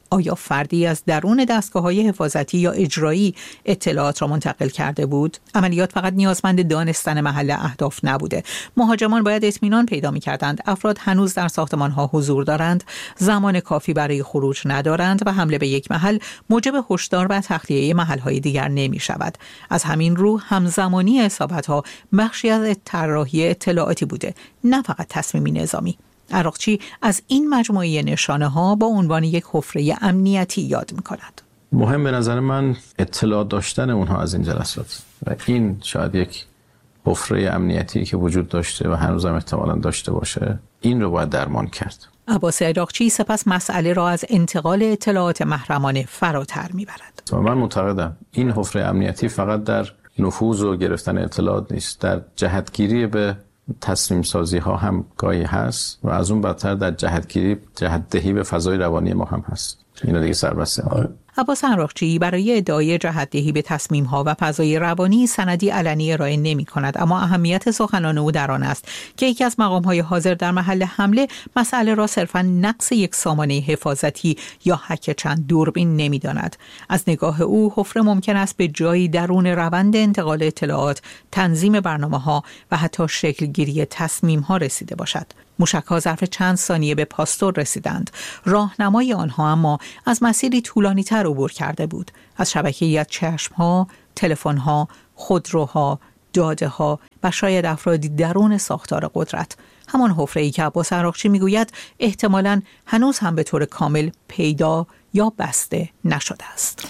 آیا فردی از درون دستگاه‌های حفاظتی یا اجرایی اطلاعات را منتقل کرده بود؟ عملیات فقط نیازمند دانستن محل اهداف نبوده. مهاجمان باید اطمینان پیدا می‌کردند افراد هنوز در ساختمان‌ها حضور دارند، زمان کافی برای خروج ندارند و حمله به یک محل موجب هشدار و تخلیه محل‌های دیگر نمی‌شود. از همین رو همزمانی اصابت‌ها بخشی از طراحی اطلاعاتی بوده، نه فقط تصمیمی نظامی. عراقچی از این مجموعه نشانه ها با عنوان یک حفره امنیتی یاد می کند. مهم به نظر من اطلاع داشتن اونها از این جلسات و این شاید یک حفره امنیتی که وجود داشته و هنوزم احتمالاً داشته باشه، این رو باید درمان کرد. عباس عراقچی سپس مسئله را از انتقال اطلاعات محرمانه فراتر می برد. من معتقدم این حفره امنیتی فقط در نفوذ و گرفتن اطلاعات نیست، در جهتگیری به تصمیم سازی ها هم گاهی هست و از اون بدتر در جهتگیری جهتدهی به فضای روانی ما هم هست. اینا دیگه سربسته ها. عباس عراقچی برای ادعای جهتدهی به تصمیم ها و فضای روانی سندی علنی ارائه نمی کند، اما اهمیت سخنان او در آن است که یکی از مقام های حاضر در محل حمله مسئله را صرفاً نقص یک سامانه حفاظتی یا هک چند دوربین نمی داند. از نگاه او حفره ممکن است به جایی درون روند انتقال اطلاعات، تنظیم برنامه ها و حتی شکل گیری تصمیم ها رسیده باشد. موشک‌ها ظرف چند ثانیه به پاستور رسیدند. راهنمای آنها اما از مسیری طولانی‌تر عبور کرده بود. از شبکه‌ای از چشم‌ها، تلفن‌ها، خودروها، داده‌ها و شاید افرادی درون ساختار قدرت. همان حفره‌ای که عباس عراقچی می‌گوید احتمالاً هنوز هم به طور کامل پیدا یا بسته نشده است.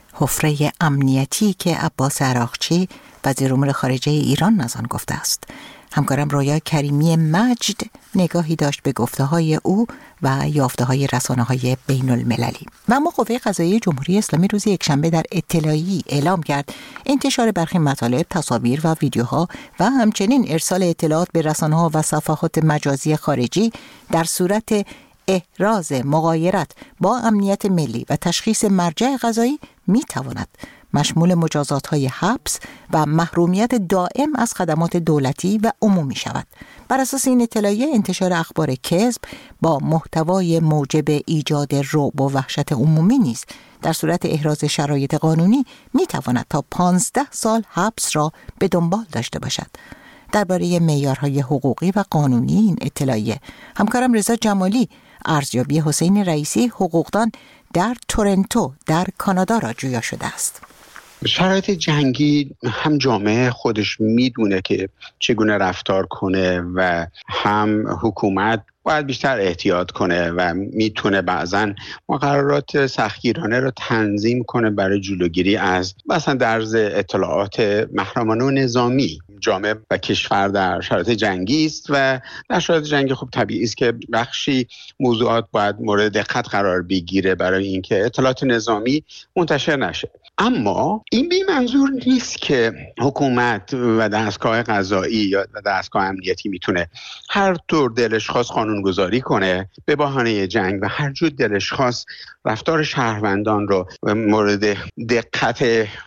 حفره امنیتی که عباس عراقچی وزیر امور خارجه ایران از آن گفته است. همکارم رویا کریمی مجد نگاهی داشت به گفته‌های او و یافته‌های رسانه‌های بین المللی. و اما قوه قضاییه جمهوری اسلامی روز یکشنبه در اطلاعیه‌ای اعلام کرد انتشار برخی مطالب، تصاویر و ویدیوها و همچنین ارسال اطلاعات به رسانه‌ها و صفحات مجازی خارجی در صورت احراز مغایرت با امنیت ملی و تشخیص مرجع قضایی می‌تواند مشمول مجازات‌های حبس و محرومیت دائم از خدمات دولتی و عمومی شود. بر اساس این اطلاعیه انتشار اخبار کذب با محتوای موجب ایجاد رعب و وحشت عمومی نیز در صورت احراز شرایط قانونی می‌تواند تا پانزده سال حبس را به دنبال داشته باشد. درباره معیارهای حقوقی و قانونی این اطلاعیه همکارم رضا جمالی ارزیابی حسین رئیسی حقوقدان در تورنتو در کانادا را جویا شده است. شرایط جنگی هم جامعه خودش میدونه که چگونه رفتار کنه و هم حکومت باید بیشتر احتیاط کنه و میتونه بعضن مقررات سختگیرانه رو تنظیم کنه برای جلوگیری از مثلا درز اطلاعات محرمانه و نظامی. جامعه و کشور در شرایط جنگی است و در شرایط جنگی خب طبیعی است که بخشی موضوعات باید مورد دقت قرار بگیره برای اینکه اطلاعات نظامی منتشر نشه. اما این بی منظور نیست که حکومت و دستگاه قضایی یا دستگاه امنیتی میتونه هر طور دلش خواست قانونگذاری کنه به بهانه جنگ و هر جور دلش خواست رفتار شهروندان رو مورد دقت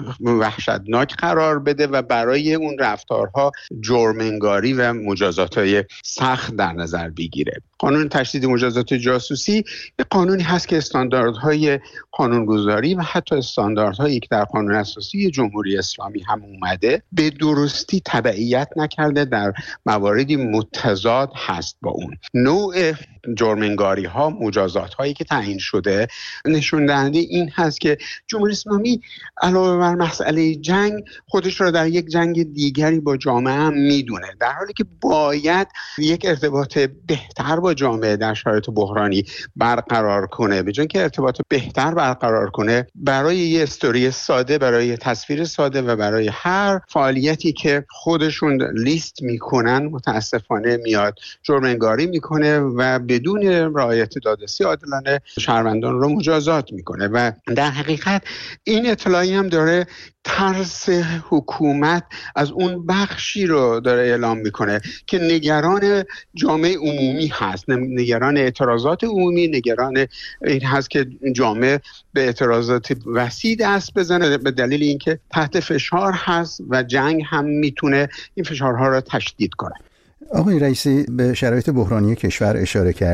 وحشتناک قرار بده و برای اون رفتارها جرم‌انگاری و مجازات‌های سخت در نظر بگیره. قانون تشدید مجازات جاسوسی یک قانونی هست که استانداردهای قانونگذاری و حتی استانداردهایی که در قانون اساسی جمهوری اسلامی هم اومده به درستی تبعیت نکرده، در مواردی متضاد هست با اون. نوع جرم‌انگاری ها، مجازات هایی که تعیین شده نشون دهنده این هست که جمهوری اسلامی علاوه بر مسئله جنگ خودش را در یک جنگ دیگری با جامعه هم میدونه، در حالی که باید یک ارتباط بهتر با جامعه در شرایط بحرانی برقرار کنه. به جای اینکه ارتباط بهتر برقرار کنه برای یه استوری ساده، برای یه تصویر ساده و برای هر فعالیتی که خودشون لیست میکنن متاسفانه میاد جرم‌انگاری میکنه و بدون رعایت دادرسی عادلانه شهروندان رو مجازات میکنه. و در حقیقت این اطلاعی هم داره ترس حکومت از اون بخشی رو داره اعلام میکنه که نگران جامعه عمومی هست، نگران اعتراضات عمومی، نگران این هست که جامعه به اعتراضات وسیع دست بزنه به دلیل اینکه تحت فشار هست و جنگ هم میتونه این فشارها رو تشدید کنه. آقای رئیسی، به شرایط بحرانی کشور اشاره کردید.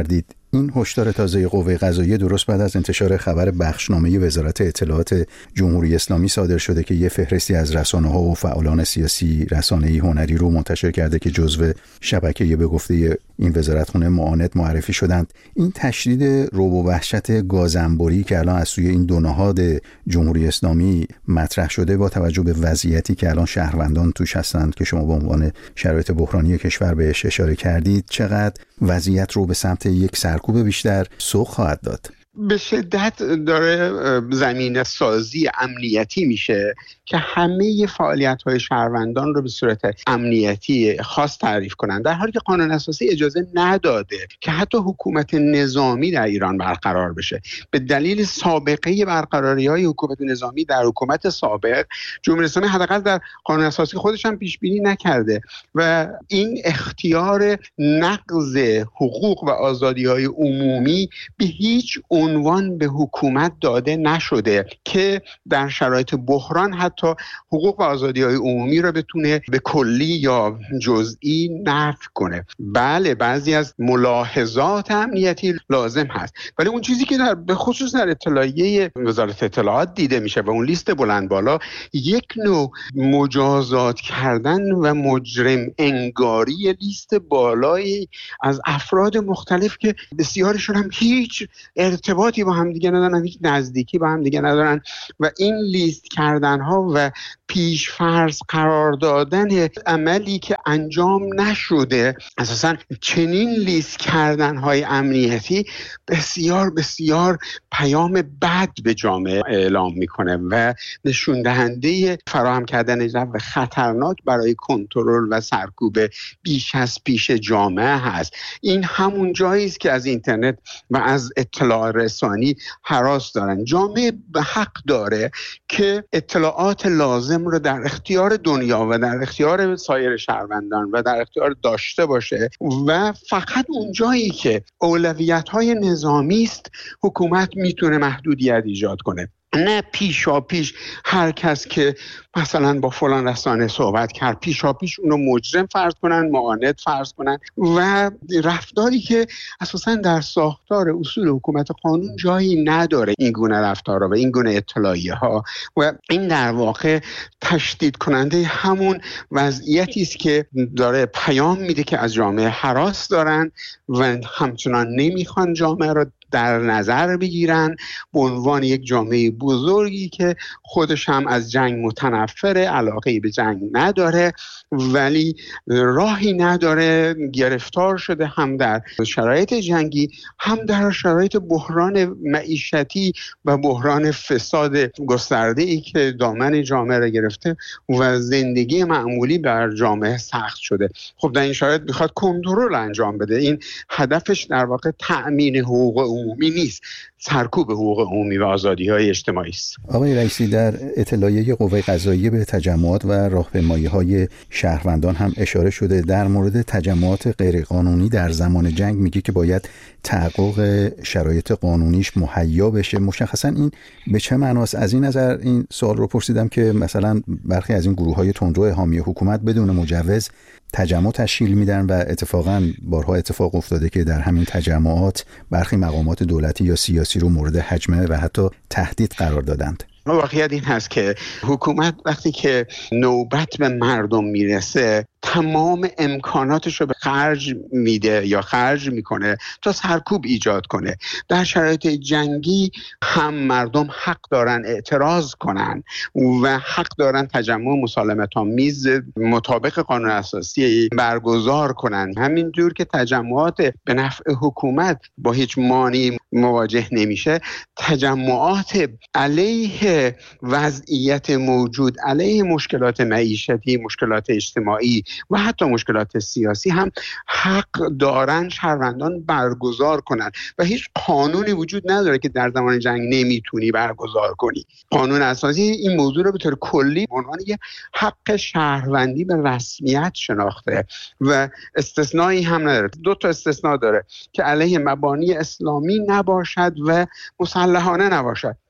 این هشدار تازه قوه قضاییه درست بعد از انتشار خبر بخشنامه وزارت اطلاعات جمهوری اسلامی صادر شده که یه فهرستی از رسانه‌ها و فعالان سیاسی، رسانه‌ای هنری رو منتشر کرده که جزو شبکه به گفته این وزارتخونه معاند معرفی شدند. این تشدید رعب و وحشت گازنبوری که الان از سوی این دو نهاد جمهوری اسلامی مطرح شده با توجه به وضعیتی که الان شهروندان توش هستند که شما به عنوان شرایط بحرانی کشور بهش اشاره کردید، چقدر وضعیت رو به سمت یک سرکوب بیشتر سوق خواهد داد؟ به شدت داره زمینه سازی امنیتی میشه که همه فعالیت‌های شهروندان رو به صورت امنیتی خاص تعریف کنند، در حالی که قانون اساسی اجازه نداده که حتی حکومت نظامی در ایران برقرار بشه. به دلیل سابقه برقراری‌های حکومت نظامی در حکومت سابق، جمهوری اسلامی حداقل در قانون اساسی خودش هم پیش بینی نکرده و این اختیار نقض حقوق و آزادی‌های عمومی به هیچ عنوان به حکومت داده نشده که در شرایط بحران حتی حقوق و آزادی‌های عمومی را بتونه به کلی یا جزئی نفی کنه. بله، بعضی از ملاحظات امنیتی لازم هست، ولی اون چیزی که در به خصوص در اطلاعیه وزارت اطلاعات دیده میشه و اون لیست بلند بالا، یک نوع مجازات کردن و مجرم انگاری لیست بالایی از افراد مختلف که بسیارشون هم هیچ ارتباطی با هم دیگه ندارن، هیچ نزدیکی با هم دیگه ندارن و این لیست کردن ها و پیش فرض قرار دادن عملی که انجام نشده، اساساً چنین لیست کردن های امنیتی بسیار بسیار پیام بد به جامعه اعلام میکنه و نشون دهنده فراهم کردن جو خطرناک برای کنترل و سرکوب بیش از پیش جامعه هست. این همون جایی است که از اینترنت و از اطلاع رسانی هراس دارن. جامعه به حق داره که اطلاعات لازم رو در اختیار دنیا و در اختیار سایر شهروندان و در اختیار داشته باشه و فقط اون جایی که اولویت‌های نظامی است حکومت میتونه محدودیت ایجاد کنه، نه پیشا پیش هر کس که مثلا با فلان رسانه صحبت کرد پیشا پیش اونو مجرم فرض کنن، معاند فرض کنن و رفتاری که اساسا در ساختار اصول حکومت قانون جایی نداره این گونه رفتارها و این گونه اطلاعیه ها و این در واقع تشدید کننده همون وضعیتی است که داره پیام میده که از جامعه هراس دارن و همچنان نمیخوان جامعه رو در نظر بگیرن به عنوان یک جامعه بزرگی که خودش هم از جنگ متنفره، علاقه‌ای به جنگ نداره ولی راهی نداره، گرفتار شده هم در شرایط جنگی هم در شرایط بحران معیشتی و بحران فساد گسترده‌ای که دامن جامعه را گرفته و زندگی معمولی بر جامعه سخت شده. خب در این شرایط میخواد کنترل انجام بده. این هدفش در واقع تأمین حقوق عمومی نیست، سرکوب حقوق عمومی و آزادی‌های اجتماعی است. آقای رئیسی، در اطلاعیه قوه قضاییه به تجمعات و راهپیمایی‌های شهروندان هم اشاره شده. در مورد تجمعات غیرقانونی در زمان جنگ میگه که باید تحقق شرایط قانونیش مهیا بشه. مشخصا این به چه معناست؟ از این نظر این سوال رو پرسیدم که مثلا برخی از این گروه‌های تندرو حامی حکومت بدون مجوز تجمع تشکیل میدن و اتفاقا بارها اتفاق افتاده که در همین تجمعات برخی مقامات دولتی یا سیاسی رو مورد هجمه و حتی تهدید قرار دادند. واقعیت این هست که حکومت وقتی که نوبت به مردم میرسه تمام امکاناتش رو به خرج میده یا خرج میکنه تا سرکوب ایجاد کنه. در شرایط جنگی هم مردم حق دارن اعتراض کنن و حق دارن تجمع مسالمت آمیز مطابق قانون اساسی برگزار کنن، همینجور که تجمعات به نفع حکومت با هیچ مانعی مواجه نمیشه. تجمعات علیه وضعیت موجود، علیه مشکلات معیشتی، مشکلات اجتماعی و حتی مشکلات سیاسی هم حق دارن شهروندان برگزار کنن و هیچ قانونی وجود نداره که در زمان جنگ نمیتونی برگزار کنی. قانون اساسی این موضوع رو به طور کلی به عنوان یه حق شهروندی به رسمیت شناخته و استثنایی هم نداره. دو تا استثناء داره که علیه مبانی اسلامی نباشد و مسلحانه نباشد.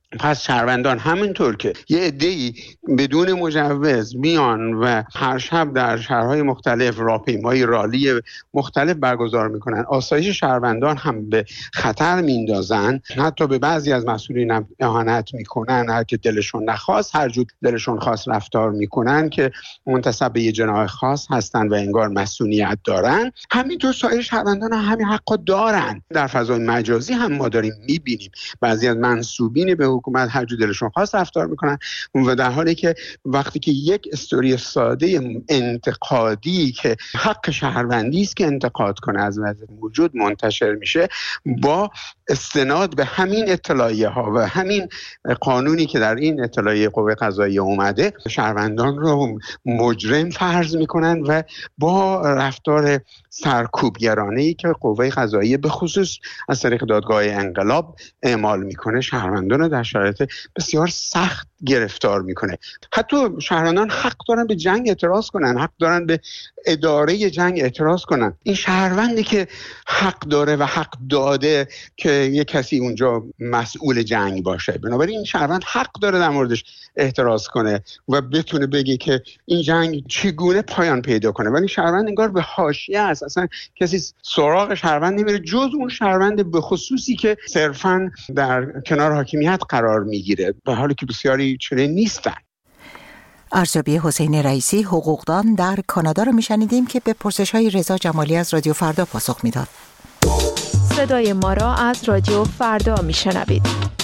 پس شهروندان همینطور که یه عده‌ای بدون مجوز میان و هر شب در شهرهای مختلف راهپیمایی رالی مختلف برگزار میکنن، آسایش شهروندان هم به خطر میندازن، حتی به بعضی از مسئولین هم اهانت میکنن، هر که دلشون نخواست هر جور دلشون خواست رفتار میکنن که منتسب به یه جناح خاص هستن و انگار مسئولیت دارن. همینطور سایر شهروندان هم همین حقا دارن. در فضای مجازی هم ما داریم میبینیم بعضی از منسوبین به حکومت هر جور دلشون خواست رفتار میکنن و در حالی که وقتی که یک استوری ساده انتقادی که حق شهروندی است که انتقاد کنه از وضع موجود منتشر میشه، با استناد به همین اطلاعیه ها و همین قانونی که در این اطلاعیه قوه قضاییه اومده شهروندان رو مجرم فرض میکنن و با رفتار سرکوبگرانه‌ای که قوه قضاییه به خصوص از طریق دادگاه انقلاب اعمال میکنه شهروندان رو در شرایط بسیار سخت گرفتار میکنه. حتی شهروندان حق دارن به جنگ اعتراض کنن، حق دارن به اداره جنگ اعتراض کنن. این شهروندی که حق داره و حق داده که یک کسی اونجا مسئول جنگ باشه، بنابراین این شهروند حق داره در موردش اعتراض کنه و بتونه بگه که این جنگ چگونه پایان پیدا کنه. ولی شهروند انگار به حاشیه است، اصلا کسی سراغ شهروند نمیره جز اون شهروند به خصوصی که صرفاً در کنار حاکمیت قرار میگیره، به حالی که بسیاری چنین نیستن. ارزیابی حسین رئیسی حقوقدان در کانادا رو میشنیدیم که به پرسش‌های رضا جمالی از رادیو فردا پاسخ میداد. صدای ما را از رادیو فردا میشنوید.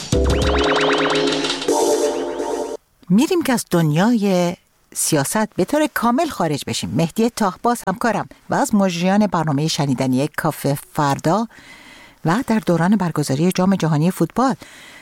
میریم که از دنیای سیاست به طور کامل خارج بشیم. مهدی تاهباز همکارم و از مجریان برنامه شنیدنی کافه فردا و در دوران برگزاری جام جهانی فوتبال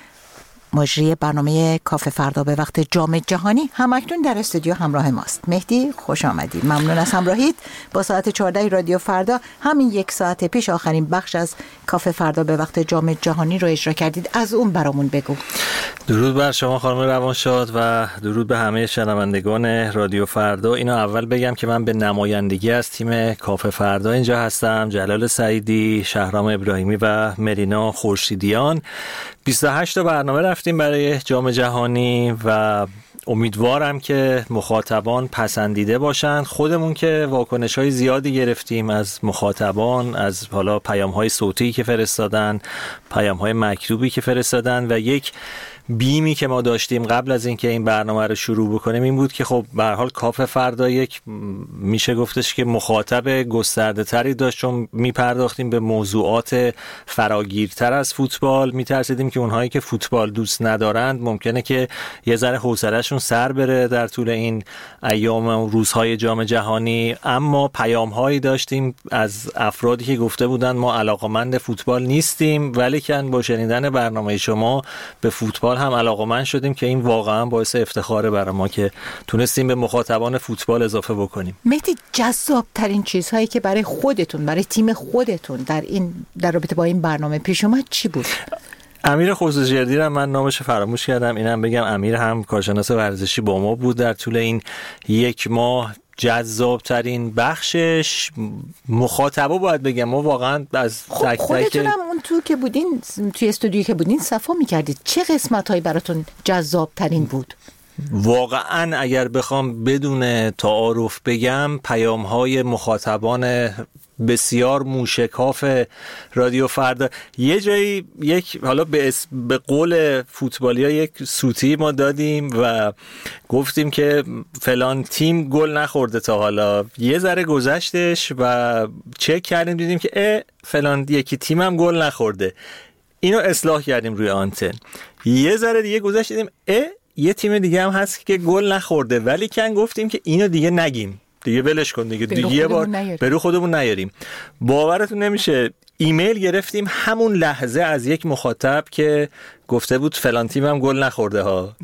مجری برنامه کافه فردا به وقت جام جهانی همکنون در استودیو همراه ماست. مهدی خوش آمدی. ممنون از همراهیت. با ساعت چهارده رادیو فردا همین یک ساعت پیش آخرین بخش از کافه فردا به وقت جام جهانی رو اجرا کردید. از اون برامون بگو. درود بر شما خانم روانشاد و درود به همه شنوندگان رادیو فردا. اینو اول بگم که من به نمایندگی از تیم کافه فردا اینجا هستم. جلال سعیدی، شهرام ابراهیمی و مرینا خورشیدیان. بیست و هشت تا برنامه رفتیم برای جام جهانی و امیدوارم که مخاطبان پسندیده باشن. خودمون که واکنش‌های زیادی گرفتیم از مخاطبان، از حالا پیام‌های صوتی که فرستادن، پیام‌های مکتوبی که فرستادن و یک بیمی که ما داشتیم قبل از اینکه این برنامه رو شروع بکنیم این بود که خب به هر حال کافه فردا یک میشه گفتش که مخاطب گسترده تری داشت، چون میپرداختیم به موضوعات فراگیرتر از فوتبال. میترسیدیم که اونهایی که فوتبال دوست ندارند ممکنه که یه ذره حوصله‌شون سر بره در طول این ایام و روزهای جام جهانی، اما پیام‌هایی داشتیم از افرادی که گفته بودن ما علاقه‌مند فوتبال نیستیم ولی که با شنیدن برنامه شما به فوتبال هم علاقه‌مند شدیم که این واقعا باعث افتخاره برای ما که تونستیم به مخاطبان فوتبال اضافه بکنیم. مهدی، جذاب ترین چیزهایی که برای خودتون، برای تیم خودتون در این در رابطه با این برنامه پیش اومد چی بود؟ امیر خصوصی‌جردی رو من نامش فراموش کردم، اینم بگم امیر هم کارشناس ورزشی با ما بود در طول این یک ماه. جذاب ترین بخشش مخاطبا باید بگم، ما واقعا از خب تک تک خودتون هم اون تو که بودین توی استودیویی که بودین صفا می‌کردید، چه قسمت‌هایی براتون جذاب ترین بود؟ واقعا اگر بخوام بدون تعارف بگم پیام‌های مخاطبان بسیار موشکاف رادیو فردا. یه جایی یک حالا به, اس... به قول فوتبالی‌ها یک سوتی ما دادیم و گفتیم که فلان تیم گل نخورده تا حالا. یه ذره گذشتش و چک کردیم دیدیم که اه فلان یکی تیم هم گل نخورده. اینو اصلاح کردیم روی آنتن. یه ذره دیگه گذشت دیدیم اه یه تیم دیگه هم هست که گل نخورده ولی کن گفتیم که اینو دیگه نگیم، دیگه ولش کن دیگه دیگه یه بار برو خودمون نیاریم. باورتون نمیشه ایمیل گرفتیم همون لحظه از یک مخاطب که گفته بود فلان تیم هم گل نخورده ها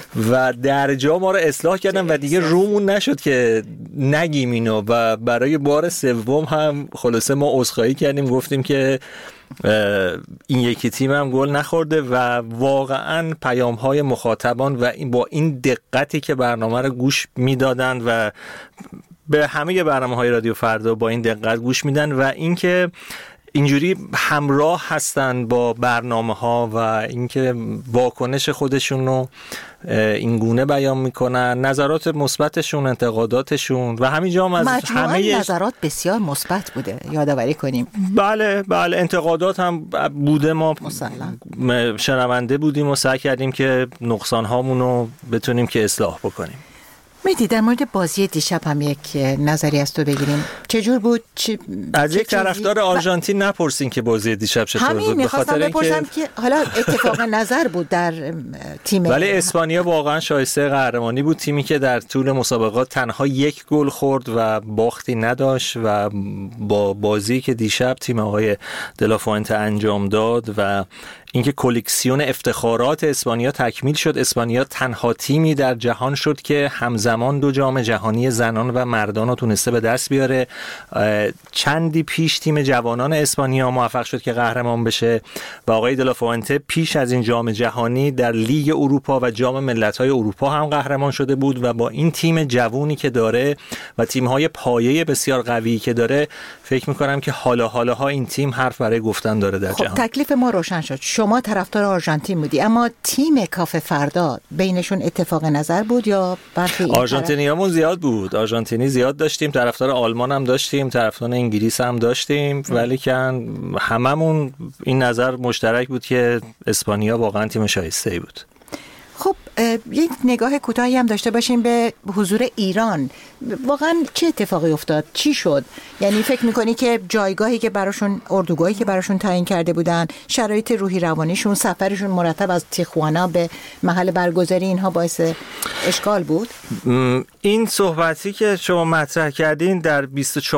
و در جا ما رو اصلاح کردن و دیگه رومون نشد که نگیم اینو و برای بار سوم هم خلاصه ما عذرخواهی کردیم، گفتیم که این یکی تیم هم گل نخورده و واقعا پیام های مخاطبان و این با این دقتی که برنامه رو گوش میدادن و به همه برنامه های رادیو فردا با این دقت گوش میدن و اینکه اینجوری همراه هستن با برنامه ها و اینکه واکنش خودشون رو این گونه بیان میکنن، نظرات مثبتشون، انتقاداتشون و همینجا هم از همه نظرات بسیار مثبت بوده، یادآوری کنیم. بله بله انتقادات هم بوده، ما مسلم. شنونده بودیم و سعی کردیم که نقصان هامون رو بتونیم که اصلاح بکنیم. میدی در مورد بازی دیشب هم یک نظری از تو بگیریم، چجور بود؟ چه از یک طرفدار آرژانتین نپرسین که بازی دیشب چطور بود، به خاطر بپرسم که حالا اتفاق نظر بود در تیم، ولی اسپانیا واقعا شایسته قهرمانی بود، تیمی که در طول مسابقات تنها یک گل خورد و باختی نداشت و با بازی که دیشب تیم آقای دلافوئنته انجام داد و اینکه کلکسیون افتخارات اسپانیا تکمیل شد، اسپانیا تنها تیمی در جهان شد که همزمان دو جام جهانی زنان و مردان رو تونسته به دست بیاره. چندی پیش تیم جوانان اسپانیا موفق شد که قهرمان بشه و آقای دلافوئنته پیش از این جام جهانی در لیگ اروپا و جام ملت‌های اروپا هم قهرمان شده بود و با این تیم جوونی که داره و تیم‌های پایه بسیار قوی که داره، فکر می‌کنم که حالا حالاها این تیم حرف برای گفتن داره در خب جهان. تکلیف ما روشن شد. شما طرفدار آرژانتین بودی، اما تیم کافه فردا بینشون اتفاق نظر بود یا برخی؟ آرژانتینیامون زیاد بود، آرژانتینی زیاد داشتیم، طرفدار آلمان هم داشتیم، طرفدار انگلیس هم داشتیم، ولی که هممون این نظر مشترک بود که اسپانیا واقعا تیم شایسته‌ای بود. خب یک نگاه کوتاهی هم داشته باشیم به حضور ایران. واقعا چه اتفاقی افتاد؟ چی شد؟ یعنی فکر میکنی که جایگاهی که براشون، اردوگاهی که براشون تعیین کرده بودن، شرایط روحی روانیشون، سفرشون مرتب از تیخوانا به محل برگزاری، اینها باعث اشکال بود؟ این صحبتی که شما مطرح کردین در بیست و چهار